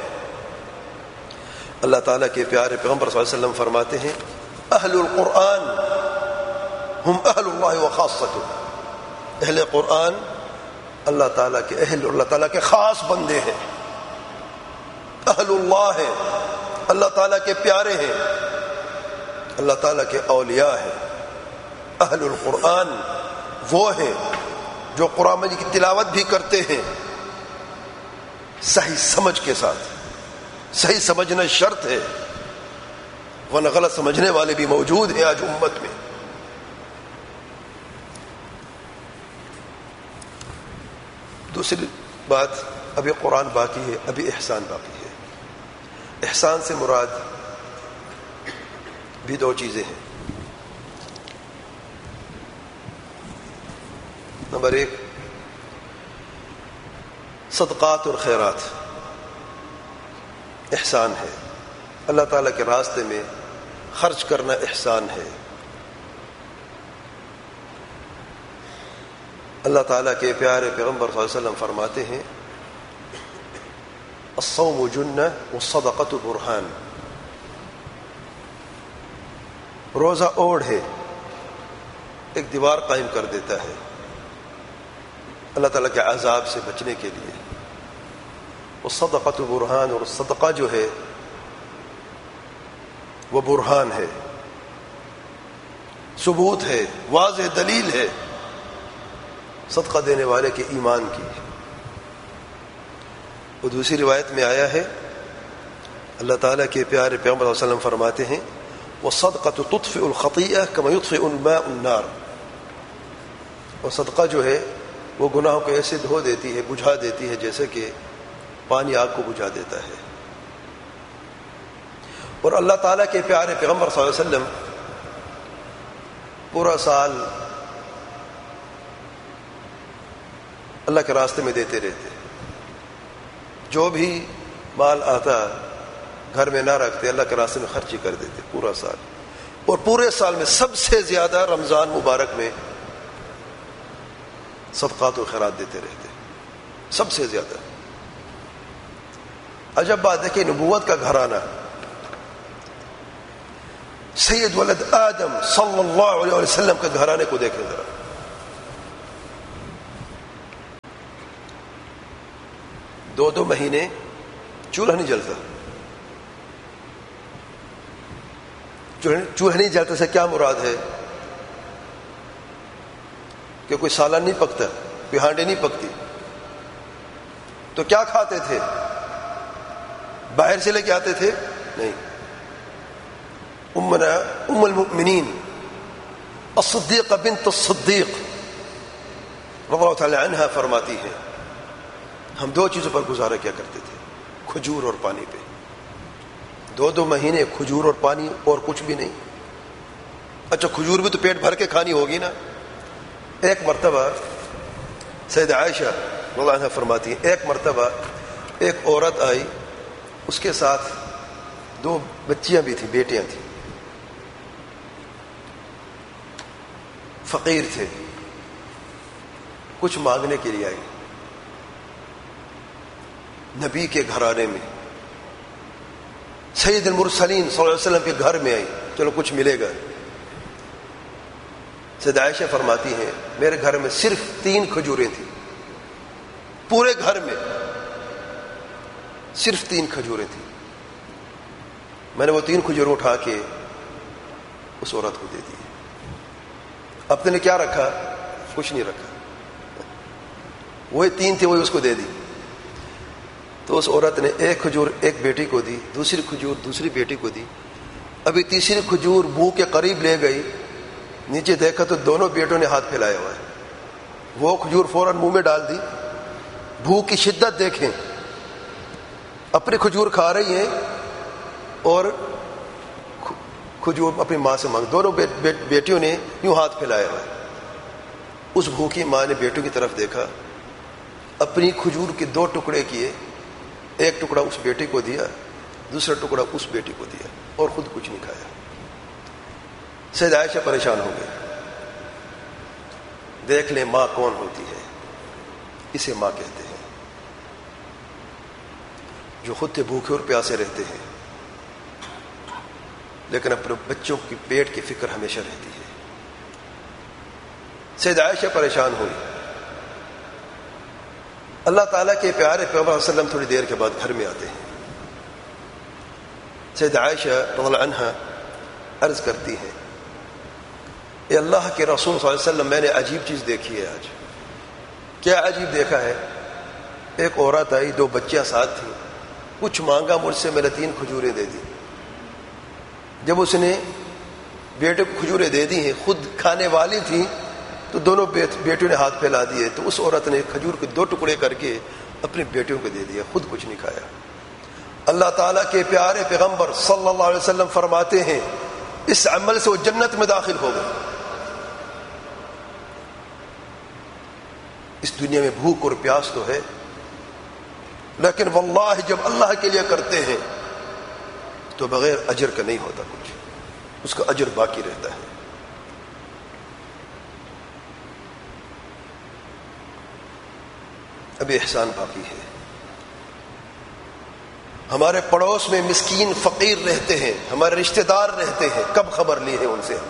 اللہ تعالیٰ کے پیارے پیغمبر صلی اللہ علیہ وسلم فرماتے ہیں اہل القرآن ہم اہل اللہ وخاصتہ. اہل قرآن اللہ تعالیٰ کے اہل, اللہ تعالیٰ کے خاص بندے ہیں. اہل اللہ ہیں, اللہ تعالیٰ کے پیارے ہیں, اللہ تعالیٰ کے اولیاء ہیں. اہل القرآن وہ ہیں جو قرآن مجید کی تلاوت بھی کرتے ہیں صحیح سمجھ کے ساتھ. صحیح سمجھنا شرط ہے, ورنہ غلط سمجھنے والے بھی موجود ہیں آج امت میں. دوسری بات, ابھی قرآن باقی ہے, ابھی احسان باقی ہے. احسان سے مراد بھی دو چیزیں ہیں. نمبر 1 صدقات اور خیرات احسان ہے. اللہ تعالیٰ کے راستے میں خرچ کرنا احسان ہے. اللہ تعالیٰ کے پیارے پیغمبر صلی اللہ علیہ وسلم فرماتے ہیں الصوم جنہ والصدقۃ برہان. روزہ اوڑھ ہے, ایک دیوار قائم کر دیتا ہے اللہ تعالیٰ کے عذاب سے بچنے کے لیے. والصدقۃ برہان, اور صدقہ جو ہے وہ برہان ہے, ثبوت ہے, واضح دلیل ہے صدقہ دینے والے کے ایمان کی. وہ دوسری روایت میں آیا ہے اللہ تعالیٰ کے پیارے پیغمبر صلی اللہ علیہ وسلم فرماتے ہیں والصدقۃ تطفئ الخطیئہ کما یطفئ الماء النار. اور صدقہ جو ہے وہ گناہوں کو ایسے دھو دیتی ہے, بجھا دیتی ہے جیسے کہ پانی آگ کو بجھا دیتا ہے. اور اللہ تعالیٰ کے پیارے پیغمبر صلی اللہ علیہ وسلم پورا سال اللہ کے راستے میں دیتے رہتے. جو بھی مال آتا گھر میں نہ رکھتے, اللہ کے راستے میں خرچ ہی کر دیتے پورا سال. اور پورے سال میں سب سے زیادہ رمضان مبارک میں صدقات و خیرات دیتے رہتے, سب سے زیادہ. عجب بات ہے کہ نبوت کا گھرانہ سید ولد آدم صلی اللہ علیہ وسلم کے گھرانے کو دیکھیں ذرا. 2 مہینے چولہا نہیں جلتا. چولہا نہیں جلتا سے کیا مراد ہے؟ کہ کوئی سالن نہیں پکتا، کوئی ہانڈی نہیں پکتی. تو کیا کھاتے تھے؟ باہر سے لے کے آتے تھے؟ نہیں. ام المؤمنین الصدیقہ بنت الصدیق رضی اللہ تعالی عنہا فرماتی ہے ہم 2 چیزوں پر گزارا کیا کرتے تھے، کھجور اور پانی پہ. 2 مہینے کھجور اور پانی اور کچھ بھی نہیں. اچھا کھجور بھی تو پیٹ بھر کے کھانی ہوگی نا. ایک مرتبہ سیدہ عائشہ رضی اللہ عنہا فرماتی ہے ایک مرتبہ ایک عورت آئی، اس کے ساتھ 2 بچیاں بھی تھیں، بیٹیاں تھیں. فقیر تھے، کچھ مانگنے کے لیے آئی. نبی کے گھرانے میں سید المرسلین صلی اللہ علیہ وسلم کے گھر میں آئی، چلو کچھ ملے گا. سیدہ عائشہ فرماتی ہیں میرے گھر میں صرف 3 کھجوریں تھیں، پورے گھر میں صرف 3 کھجوریں تھیں. میں نے وہ 3 کھجوریں اٹھا کے اس عورت کو دے دی. اپنے نے کیا رکھا؟ کچھ نہیں رکھا. وہی 3 تھے، وہی اس کو دے دی. تو اس عورت نے ایک کھجور ایک بیٹی کو دی، دوسری کھجور دوسری بیٹی کو دی. ابھی تیسری کھجور منہ کے قریب لے گئی، نیچے دیکھا تو دونوں بیٹوں نے ہاتھ پھیلایا ہوا ہے. وہ کھجور فوراً منہ میں ڈال دی. بھوک کی شدت دیکھیں، اپنی کھجور کھا رہی ہیں اور کھجور اپنی ماں سے مانگ. دونوں بیٹیوں نے یوں ہاتھ پھیلایا ہوا ہے. اس بھوکی ماں نے بیٹوں کی طرف دیکھا، اپنی کھجور کے 2 ٹکڑے کیے، ایک ٹکڑا اس بیٹی کو دیا، دوسرا ٹکڑا اس بیٹی کو دیا، اور خود کچھ نہیں کھایا. سیدہ عائشہ پریشان ہو گئی. دیکھ لیں ماں کون ہوتی ہے. اسے ماں کہتے ہیں جو خود سے بھوکے اور پیاسے رہتے ہیں لیکن اپنے بچوں کی پیٹ کی فکر ہمیشہ رہتی ہے. سیدہ عائشہ پریشان ہوئی. اللہ تعالیٰ کے پیارے پیغمبر صلی اللہ علیہ وسلم تھوڑی دیر کے بعد گھر میں آتے ہیں. سیدہ عائشہ رضی اللہ عنہا عرض کرتی ہیں اے اللہ کے رسول صلی اللہ علیہ وسلم میں نے عجیب چیز دیکھی ہے آج. کیا عجیب دیکھا ہے؟ ایک عورت آئی، 2 بچیاں ساتھ تھیں، کچھ مانگا مجھ سے، میں نے 3 کھجوریں دے دی. جب اس نے بیٹے کو کھجوریں دے دی ہیں، خود کھانے والی تھیں، تو دونوں بیٹیوں نے ہاتھ پھیلا دیے. تو اس عورت نے کھجور کے 2 ٹکڑے کر کے اپنی بیٹیوں کو دے دیا، خود کچھ نہیں کھایا. اللہ تعالیٰ کے پیارے پیغمبر صلی اللہ علیہ وسلم فرماتے ہیں اس عمل سے وہ جنت میں داخل ہو گئے. اس دنیا میں بھوک اور پیاس تو ہے، لیکن واللہ جب اللہ کے لیے کرتے ہیں تو بغیر اجر کا نہیں ہوتا کچھ، اس کا اجر باقی رہتا ہے. ابھی احسان باقی ہے. ہمارے پڑوس میں مسکین فقیر رہتے ہیں، ہمارے رشتہ دار رہتے ہیں، کب خبر لی ہے ان سے؟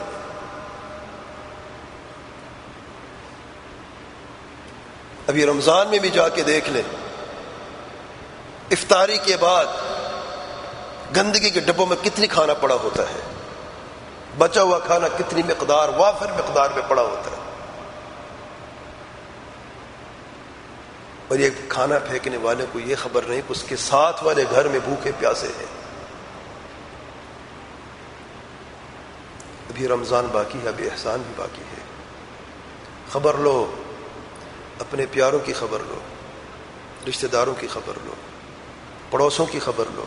ابھی رمضان میں بھی جا کے دیکھ لیں، افطاری کے بعد گندگی کے ڈبوں میں کتنی کھانا پڑا ہوتا ہے، بچا ہوا کھانا کتنی مقدار، وافر مقدار میں پڑا ہوتا ہے. اور یہ کھانا پھینکنے والے کو یہ خبر نہیں کہ اس کے ساتھ والے گھر میں بھوکے پیاسے ہیں. ابھی رمضان باقی ہے، ابھی احسان بھی باقی ہے. خبر لو، اپنے پیاروں کی خبر لو، رشتہ داروں کی خبر لو، پڑوسوں کی خبر لو.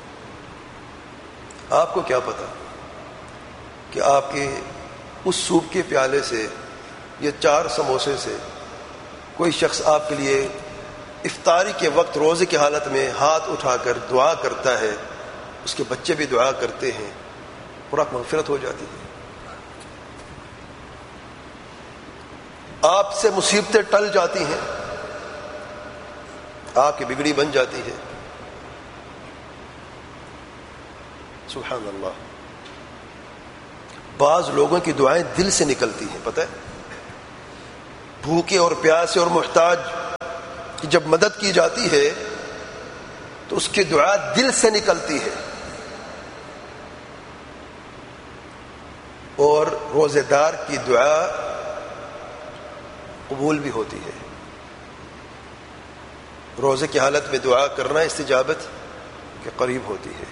آپ کو کیا پتا کہ آپ کے اس سوپ کے پیالے سے یا 4 سموسے سے کوئی شخص آپ کے لیے افطاری کے وقت روزے کی حالت میں ہاتھ اٹھا کر دعا کرتا ہے، اس کے بچے بھی دعا کرتے ہیں اور آپ مغفرت ہو جاتی ہے. آپ سے مصیبتیں ٹل جاتی ہیں، آپ کی بگڑی بن جاتی ہے. سبحان اللہ. بعض لوگوں کی دعائیں دل سے نکلتی ہیں، پتہ ہے، بھوکے اور پیاسے اور محتاج کی جب مدد کی جاتی ہے تو اس کی دعا دل سے نکلتی ہے، اور روزے دار کی دعا قبول بھی ہوتی ہے۔ روزے کی حالت میں دعا کرنا استجابت کے قریب ہوتی ہے۔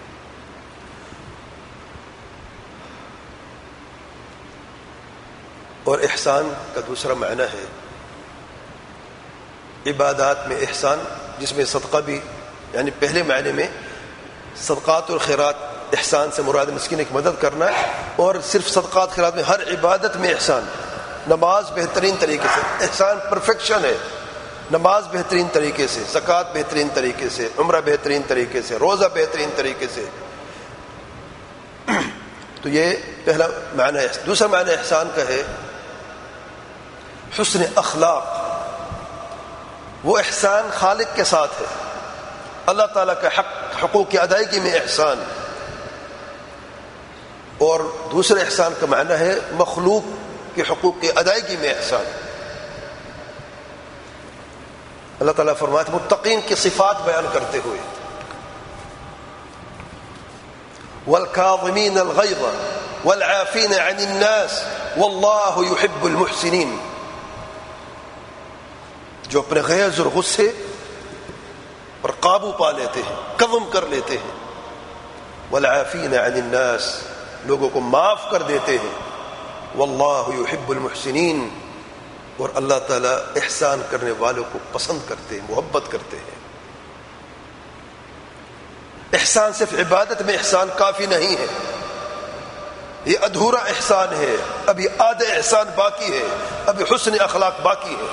اور احسان کا دوسرا معنی ہے عبادات میں احسان، جس میں صدقہ بھی، یعنی پہلے معنی میں صدقات اور خیرات، احسان سے مراد مسکین کی مدد کرنا ہے، اور صرف صدقات خیرات میں ہر عبادت میں احسان، نماز بہترین طریقے سے، احسان پرفیکشن ہے، نماز بہترین طریقے سے، زکوٰۃ بہترین طریقے سے، عمرہ بہترین طریقے سے، روزہ بہترین طریقے سے۔ تو یہ پہلا معنی ہے۔ دوسرا معنی احسان کا ہے حسن اخلاق، وہ احسان خالق کے ساتھ ہے، اللہ تعالیٰ کا حقوق کی ادائیگی میں احسان۔ اور دوسرے احسان کا معنی ہے مخلوق کے حقوق کی ادائیگی میں احسان۔ اللہ تعالیٰ فرماتے ہیں متقین کی صفات بیان کرتے ہوئے، والکاظمین الغیظ والعافین عن الناس واللہ یحب المحسنین، جو اپنے غیظ اور غصے پر قابو پا لیتے ہیں، قدم کر لیتے ہیں، والعافین عن الناس، لوگوں کو معاف کر دیتے ہیں، واللہ یحب المحسنین، اور اللہ تعالیٰ احسان کرنے والوں کو پسند کرتے ہیں، محبت کرتے ہیں۔ احسان صرف عبادت میں احسان کافی نہیں ہے، یہ ادھورا احسان ہے، ابھی آدھا احسان باقی ہے، ابھی حسن اخلاق باقی ہے۔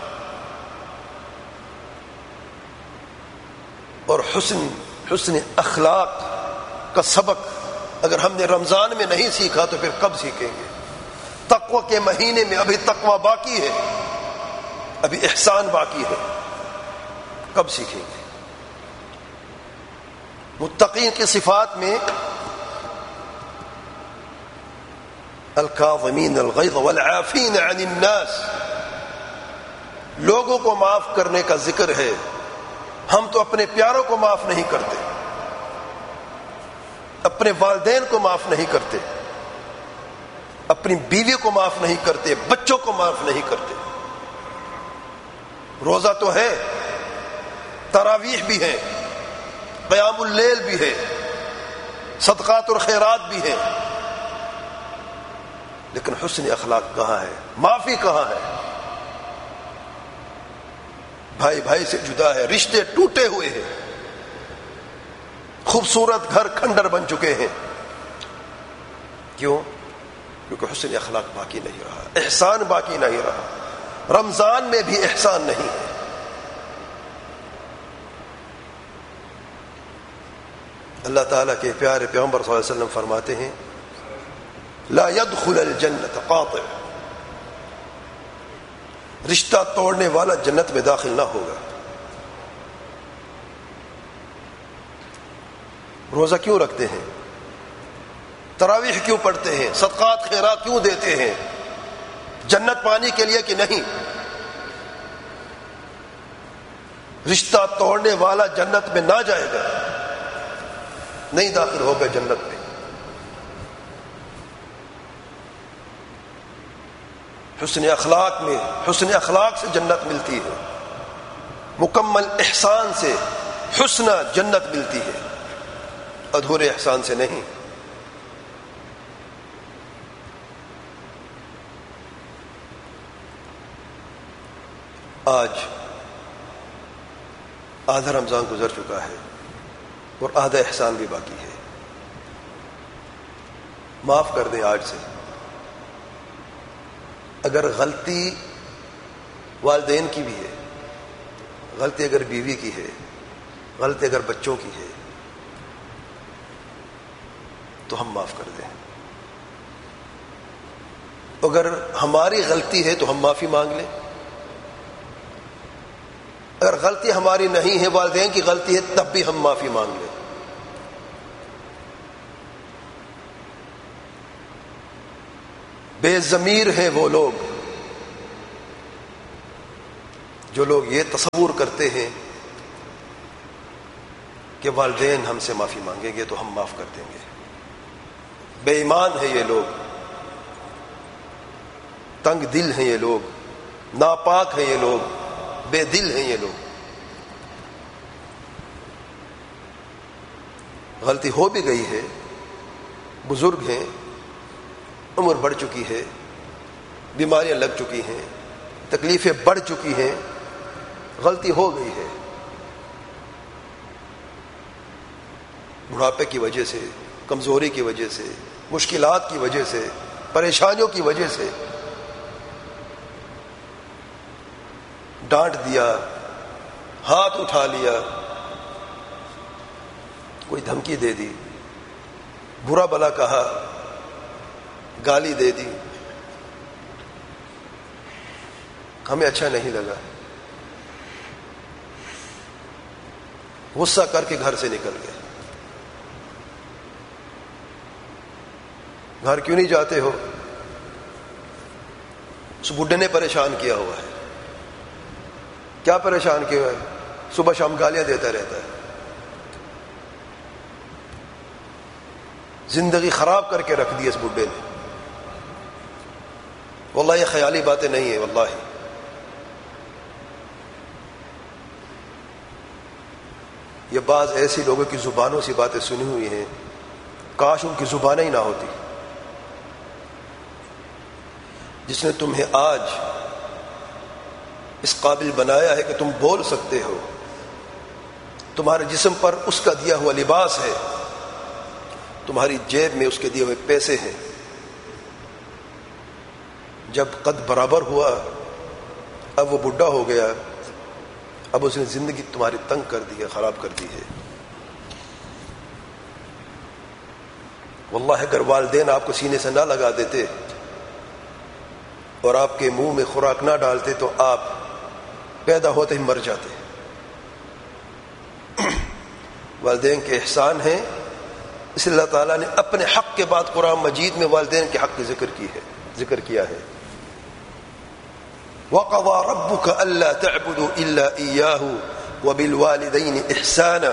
اور حسن اخلاق کا سبق اگر ہم نے رمضان میں نہیں سیکھا تو پھر کب سیکھیں گے؟ تقوی کے مہینے میں ابھی تقوی باقی ہے، ابھی احسان باقی ہے، کب سیکھیں گے؟ متقین کی صفات میں الکاظمین الغیظ والعافین عن الناس، لوگوں کو معاف کرنے کا ذکر ہے۔ ہم تو اپنے پیاروں کو معاف نہیں کرتے، اپنے والدین کو معاف نہیں کرتے، اپنی بیوی کو معاف نہیں کرتے، بچوں کو معاف نہیں کرتے۔ روزہ تو ہے، تراویح بھی ہے، قیام اللیل بھی ہے، صدقات اور خیرات بھی ہے، لیکن حسن اخلاق کہاں ہے؟ معافی کہاں ہے؟ بھائی بھائی سے جدا ہے، رشتے ٹوٹے ہوئے ہیں، خوبصورت گھر کھنڈر بن چکے ہیں۔ کیوں؟ کیونکہ حسن اخلاق باقی نہیں رہا، احسان باقی نہیں رہا۔ رمضان میں بھی احسان نہیں ہے۔ اللہ تعالیٰ کے پیارے پیغمبر صلی اللہ علیہ وسلم فرماتے ہیں لا يدخل الجنت قاطع، رشتہ توڑنے والا جنت میں داخل نہ ہوگا۔ روزہ کیوں رکھتے ہیں؟ تراویح کیوں پڑھتے ہیں؟ صدقات خیرات کیوں دیتے ہیں؟ جنت پانے کے لیے کہ نہیں؟ رشتہ توڑنے والا جنت میں نہ جائے گا، نہیں داخل ہوگا جنت میں۔ حسن اخلاق میں، حسن اخلاق سے جنت ملتی ہے، مکمل احسان سے حسن جنت ملتی ہے، ادھورے احسان سے نہیں۔ آج آدھا رمضان گزر چکا ہے اور آدھا احسان بھی باقی ہے۔ معاف کر دیں آج سے۔ اگر غلطی والدین کی بھی ہے، غلطی اگر بیوی کی ہے، غلطی اگر بچوں کی ہے، تو ہم معاف کر دیں۔ اگر ہماری غلطی ہے تو ہم معافی مانگ لیں۔ اگر غلطی ہماری نہیں ہے، والدین کی غلطی ہے، تب بھی ہم معافی مانگ لیں۔ بے ضمیر ہیں وہ لوگ جو لوگ یہ تصور کرتے ہیں کہ والدین ہم سے معافی مانگیں گے تو ہم معاف کر دیں گے. بے ایمان ہیں یہ لوگ، تنگ دل ہیں یہ لوگ، ناپاک ہیں یہ لوگ، بے دل ہیں یہ لوگ. غلطی ہو بھی گئی ہے، بزرگ ہیں، عمر بڑھ چکی ہے، بیماریاں لگ چکی ہیں، تکلیفیں بڑھ چکی ہیں، غلطی ہو گئی ہے. بڑھاپے کی وجہ سے، کمزوری کی وجہ سے، مشکلات کی وجہ سے، پریشانیوں کی وجہ سے ڈانٹ دیا، ہاتھ اٹھا لیا، کوئی دھمکی دے دی، برا بھلا کہا، گالی دے دی، ہمیں اچھا نہیں لگا، غصہ کر کے گھر سے نکل گئے. گھر کیوں نہیں جاتے ہو؟ اس بڈھے نے پریشان کیا ہوا ہے. کیا پریشان کیا ہوا ہے؟ صبح شام گالیاں دیتا رہتا ہے، زندگی خراب کر کے رکھ دی اس بڈھے نے. واللہ یہ خیالی باتیں نہیں ہیں، واللہ یہ بعض ایسی لوگوں کی زبانوں سے باتیں سنی ہوئی ہیں، کاش ان کی زبانیں ہی نہ ہوتی. جس نے تمہیں آج اس قابل بنایا ہے کہ تم بول سکتے ہو، تمہارے جسم پر اس کا دیا ہوا لباس ہے، تمہاری جیب میں اس کے دیے ہوئے پیسے ہیں. جب قد برابر ہوا، اب وہ بڈھا ہو گیا، اب اس نے زندگی تمہاری تنگ کر دی ہے، خراب کر دی ہے. واللہ اگر والدین آپ کو سینے سے نہ لگا دیتے اور آپ کے منہ میں خوراک نہ ڈالتے تو آپ پیدا ہوتے ہی مر جاتے. والدین کے احسان ہیں، اس لیے اللہ تعالیٰ نے اپنے حق کے بعد قرآن مجید میں والدین کے حق کی ذکر کیا ہے. وَقَضَى رَبُّكَ أَلَّا تَعْبُدُوا إِلَّا إِيَّاهُ وَبِالْوَالِدَيْنِ إِحْسَانًا.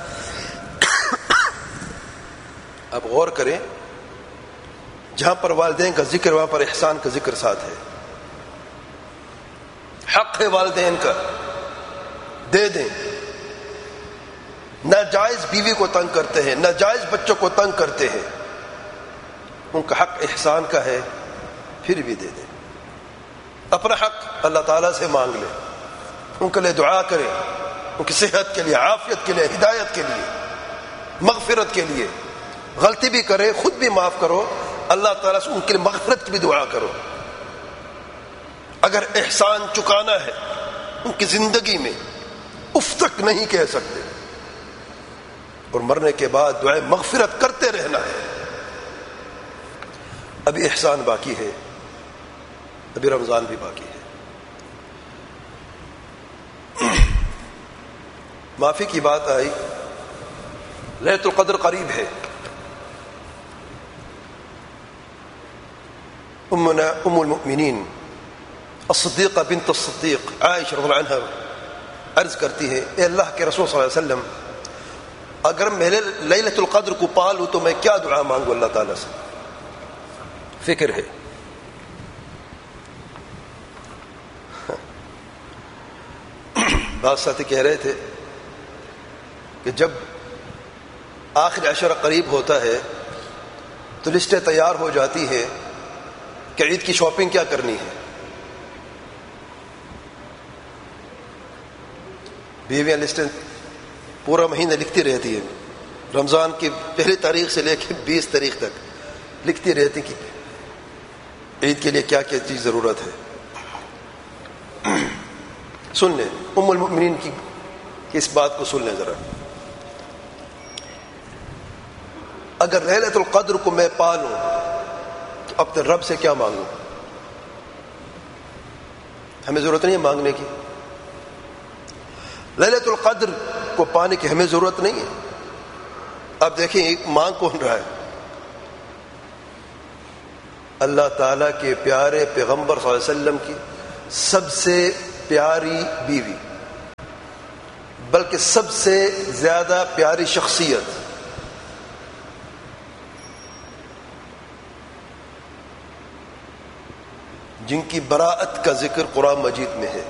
اب غور کریں، جہاں پر والدین کا ذکر وہاں پر احسان کا ذکر ساتھ ہے. حق ہے والدین کا، دے دیں. ناجائز بیوی کو تنگ کرتے ہیں، ناجائز بچوں کو تنگ کرتے ہیں، ان کا حق احسان کا ہے، پھر بھی دے دیں. اپنا حق اللہ تعالیٰ سے مانگ لیں، ان کے لیے دعا کریں، ان کی صحت کے لیے، عافیت کے لیے، ہدایت کے لیے، مغفرت کے لیے. غلطی بھی کرے خود بھی معاف کرو، اللہ تعالیٰ سے ان کے لیے مغفرت کی بھی دعا کرو. اگر احسان چکانا ہے ان کی زندگی میں، اف تک نہیں کہہ سکتے، اور مرنے کے بعد دعائے مغفرت کرتے رہنا ہے. ابھی احسان باقی ہے، ابھی رمضان بھی باقی ہے. معافی کی بات آئی، لیلۃ القدر قریب ہے. ام المؤمنین الصدیقہ بنت الصدیق عائشہ رضی اللہ عنہا عرض کرتی ہے، اے اللہ کے رسول صلی اللہ علیہ وسلم، اگر میں لیلۃ القدر کو پالوں تو میں کیا دعا مانگوں اللہ تعالیٰ سے؟ فکر ہے. بعض ساتھی کہہ رہے تھے کہ جب آخر عشرہ قریب ہوتا ہے تو لسٹیں تیار ہو جاتی ہیں کہ عید کی شاپنگ کیا کرنی ہے. بیویاں لسٹیں پورا مہینہ لکھتی رہتی ہیں، رمضان کی پہلی تاریخ سے لے کے 20 تاریخ تک لکھتی رہتی کہ عید کے لیے کیا کیا چیز ضرورت ہے. سن لیں ام المؤمنین کی اس بات کو سن لیں ذرا. اگر لیلۃ القدر کو میں پالوں تو اپنے رب سے کیا مانگوں؟ ہمیں ضرورت نہیں ہے مانگنے کی. لیلۃ القدر کو پانے کی ہمیں ضرورت نہیں ہے. اب دیکھیں ایک مانگ کون رہا ہے؟ اللہ تعالیٰ کے پیارے پیغمبر صلی اللہ علیہ وسلم کی سب سے پیاری بیوی، بلکہ سب سے زیادہ پیاری شخصیت جن کی براءت کا ذکر قرآن مجید میں ہے،